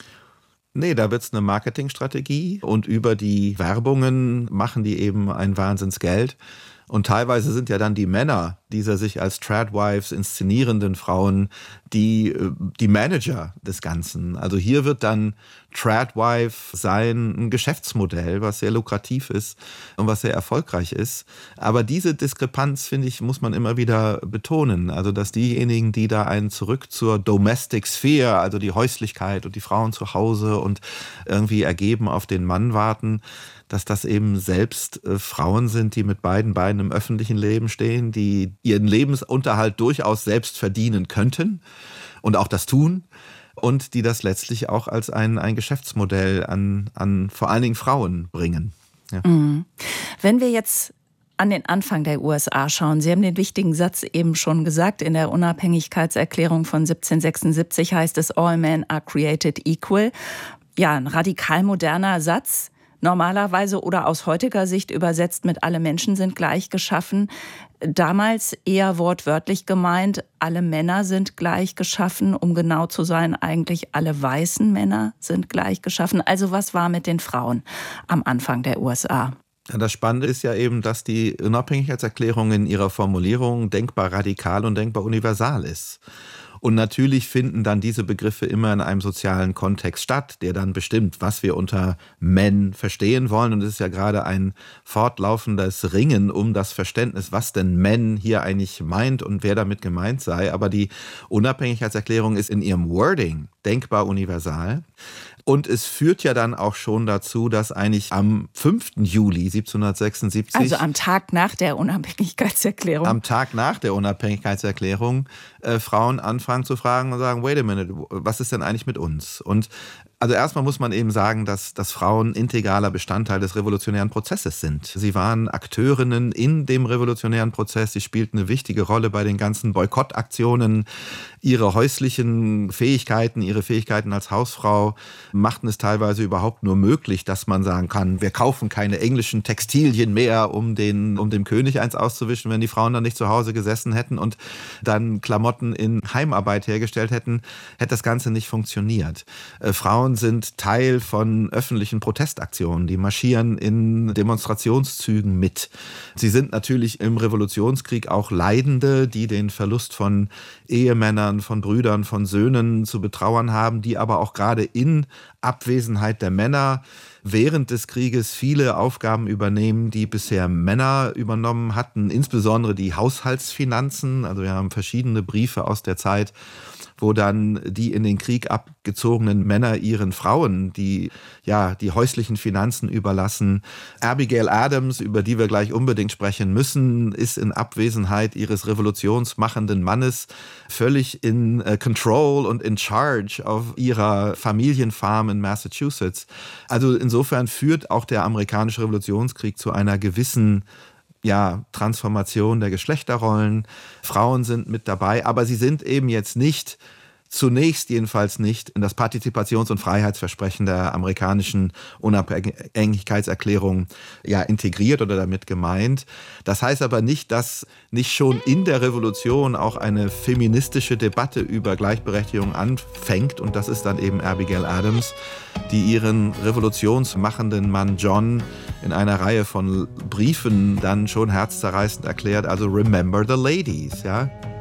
Nee, da wird's eine Marketingstrategie und über die Werbungen machen die eben ein Wahnsinnsgeld. Und teilweise sind ja dann die Männer dieser sich als Tradwives inszenierenden Frauen die, die Manager des Ganzen. Also hier wird dann Tradwife sein ein Geschäftsmodell, was sehr lukrativ ist und was sehr erfolgreich ist. Aber diese Diskrepanz, finde ich, muss man immer wieder betonen. Also dass diejenigen, die da einen zurück zur Domestic Sphere, also die Häuslichkeit und die Frauen zu Hause und irgendwie ergeben auf den Mann warten, dass das eben selbst äh, Frauen sind, die mit beiden Beinen im öffentlichen Leben stehen, die ihren Lebensunterhalt durchaus selbst verdienen könnten und auch das tun und die das letztlich auch als ein, ein Geschäftsmodell an, an vor allen Dingen Frauen bringen. Ja. Mhm. Wenn wir jetzt an den Anfang der U S A schauen, Sie haben den wichtigen Satz eben schon gesagt, in der Unabhängigkeitserklärung von siebzehnhundertsechsundsiebzig heißt es, all men are created equal. Ja, ein radikal moderner Satz. Normalerweise oder aus heutiger Sicht übersetzt mit alle Menschen sind gleich geschaffen. Damals eher wortwörtlich gemeint, alle Männer sind gleich geschaffen. Um genau zu sein, eigentlich alle weißen Männer sind gleich geschaffen. Also was war mit den Frauen am Anfang der U S A? Ja, das Spannende ist ja eben, dass die Unabhängigkeitserklärung in ihrer Formulierung denkbar radikal und denkbar universal ist. Und natürlich finden dann diese Begriffe immer in einem sozialen Kontext statt, der dann bestimmt, was wir unter Men verstehen wollen. Und es ist ja gerade ein fortlaufendes Ringen um das Verständnis, was denn Men hier eigentlich meint und wer damit gemeint sei. Aber die Unabhängigkeitserklärung ist in ihrem Wording denkbar universal. Und es führt ja dann auch schon dazu, dass eigentlich am fünften Juli siebzehnhundertsechsundsiebzig... Also am Tag nach der Unabhängigkeitserklärung. Am Tag nach der Unabhängigkeitserklärung äh, Frauen anfangen zu fragen und sagen, wait a minute, was ist denn eigentlich mit uns? Und also erstmal muss man eben sagen, dass, dass Frauen integraler Bestandteil des revolutionären Prozesses sind. Sie waren Akteurinnen in dem revolutionären Prozess. Sie spielten eine wichtige Rolle bei den ganzen Boykottaktionen. Ihre häuslichen Fähigkeiten, ihre Fähigkeiten als Hausfrau machten es teilweise überhaupt nur möglich, dass man sagen kann, wir kaufen keine englischen Textilien mehr, um, den, um dem König eins auszuwischen, wenn die Frauen dann nicht zu Hause gesessen hätten und dann Klamotten in Heimarbeit hergestellt hätten, hätte das Ganze nicht funktioniert. Äh, Frauen sind Teil von öffentlichen Protestaktionen, die marschieren in Demonstrationszügen mit. Sie sind natürlich im Revolutionskrieg auch Leidende, die den Verlust von Ehemännern, von Brüdern, von Söhnen zu betrauern haben, die aber auch gerade in Abwesenheit der Männer während des Krieges viele Aufgaben übernehmen, die bisher Männer übernommen hatten, insbesondere die Haushaltsfinanzen. Also wir haben verschiedene Briefe aus der Zeit, wo dann die in den Krieg abgezogenen Männer ihren Frauen die, ja, die häuslichen Finanzen überlassen. Abigail Adams, über die wir gleich unbedingt sprechen müssen, ist in Abwesenheit ihres revolutionsmachenden Mannes völlig in uh, Control und in Charge auf ihrer Familienfarm in Massachusetts. Also insofern führt auch der amerikanische Revolutionskrieg zu einer gewissen ja, Transformation der Geschlechterrollen. Frauen sind mit dabei, aber sie sind eben jetzt nicht, zunächst jedenfalls nicht, in das Partizipations- und Freiheitsversprechen der amerikanischen Unabhängigkeitserklärung ja, integriert oder damit gemeint. Das heißt aber nicht, dass nicht schon in der Revolution auch eine feministische Debatte über Gleichberechtigung anfängt. Und das ist dann eben Abigail Adams, die ihren revolutionsmachenden Mann John in einer Reihe von Briefen dann schon herzzerreißend erklärt, also remember the ladies, ja.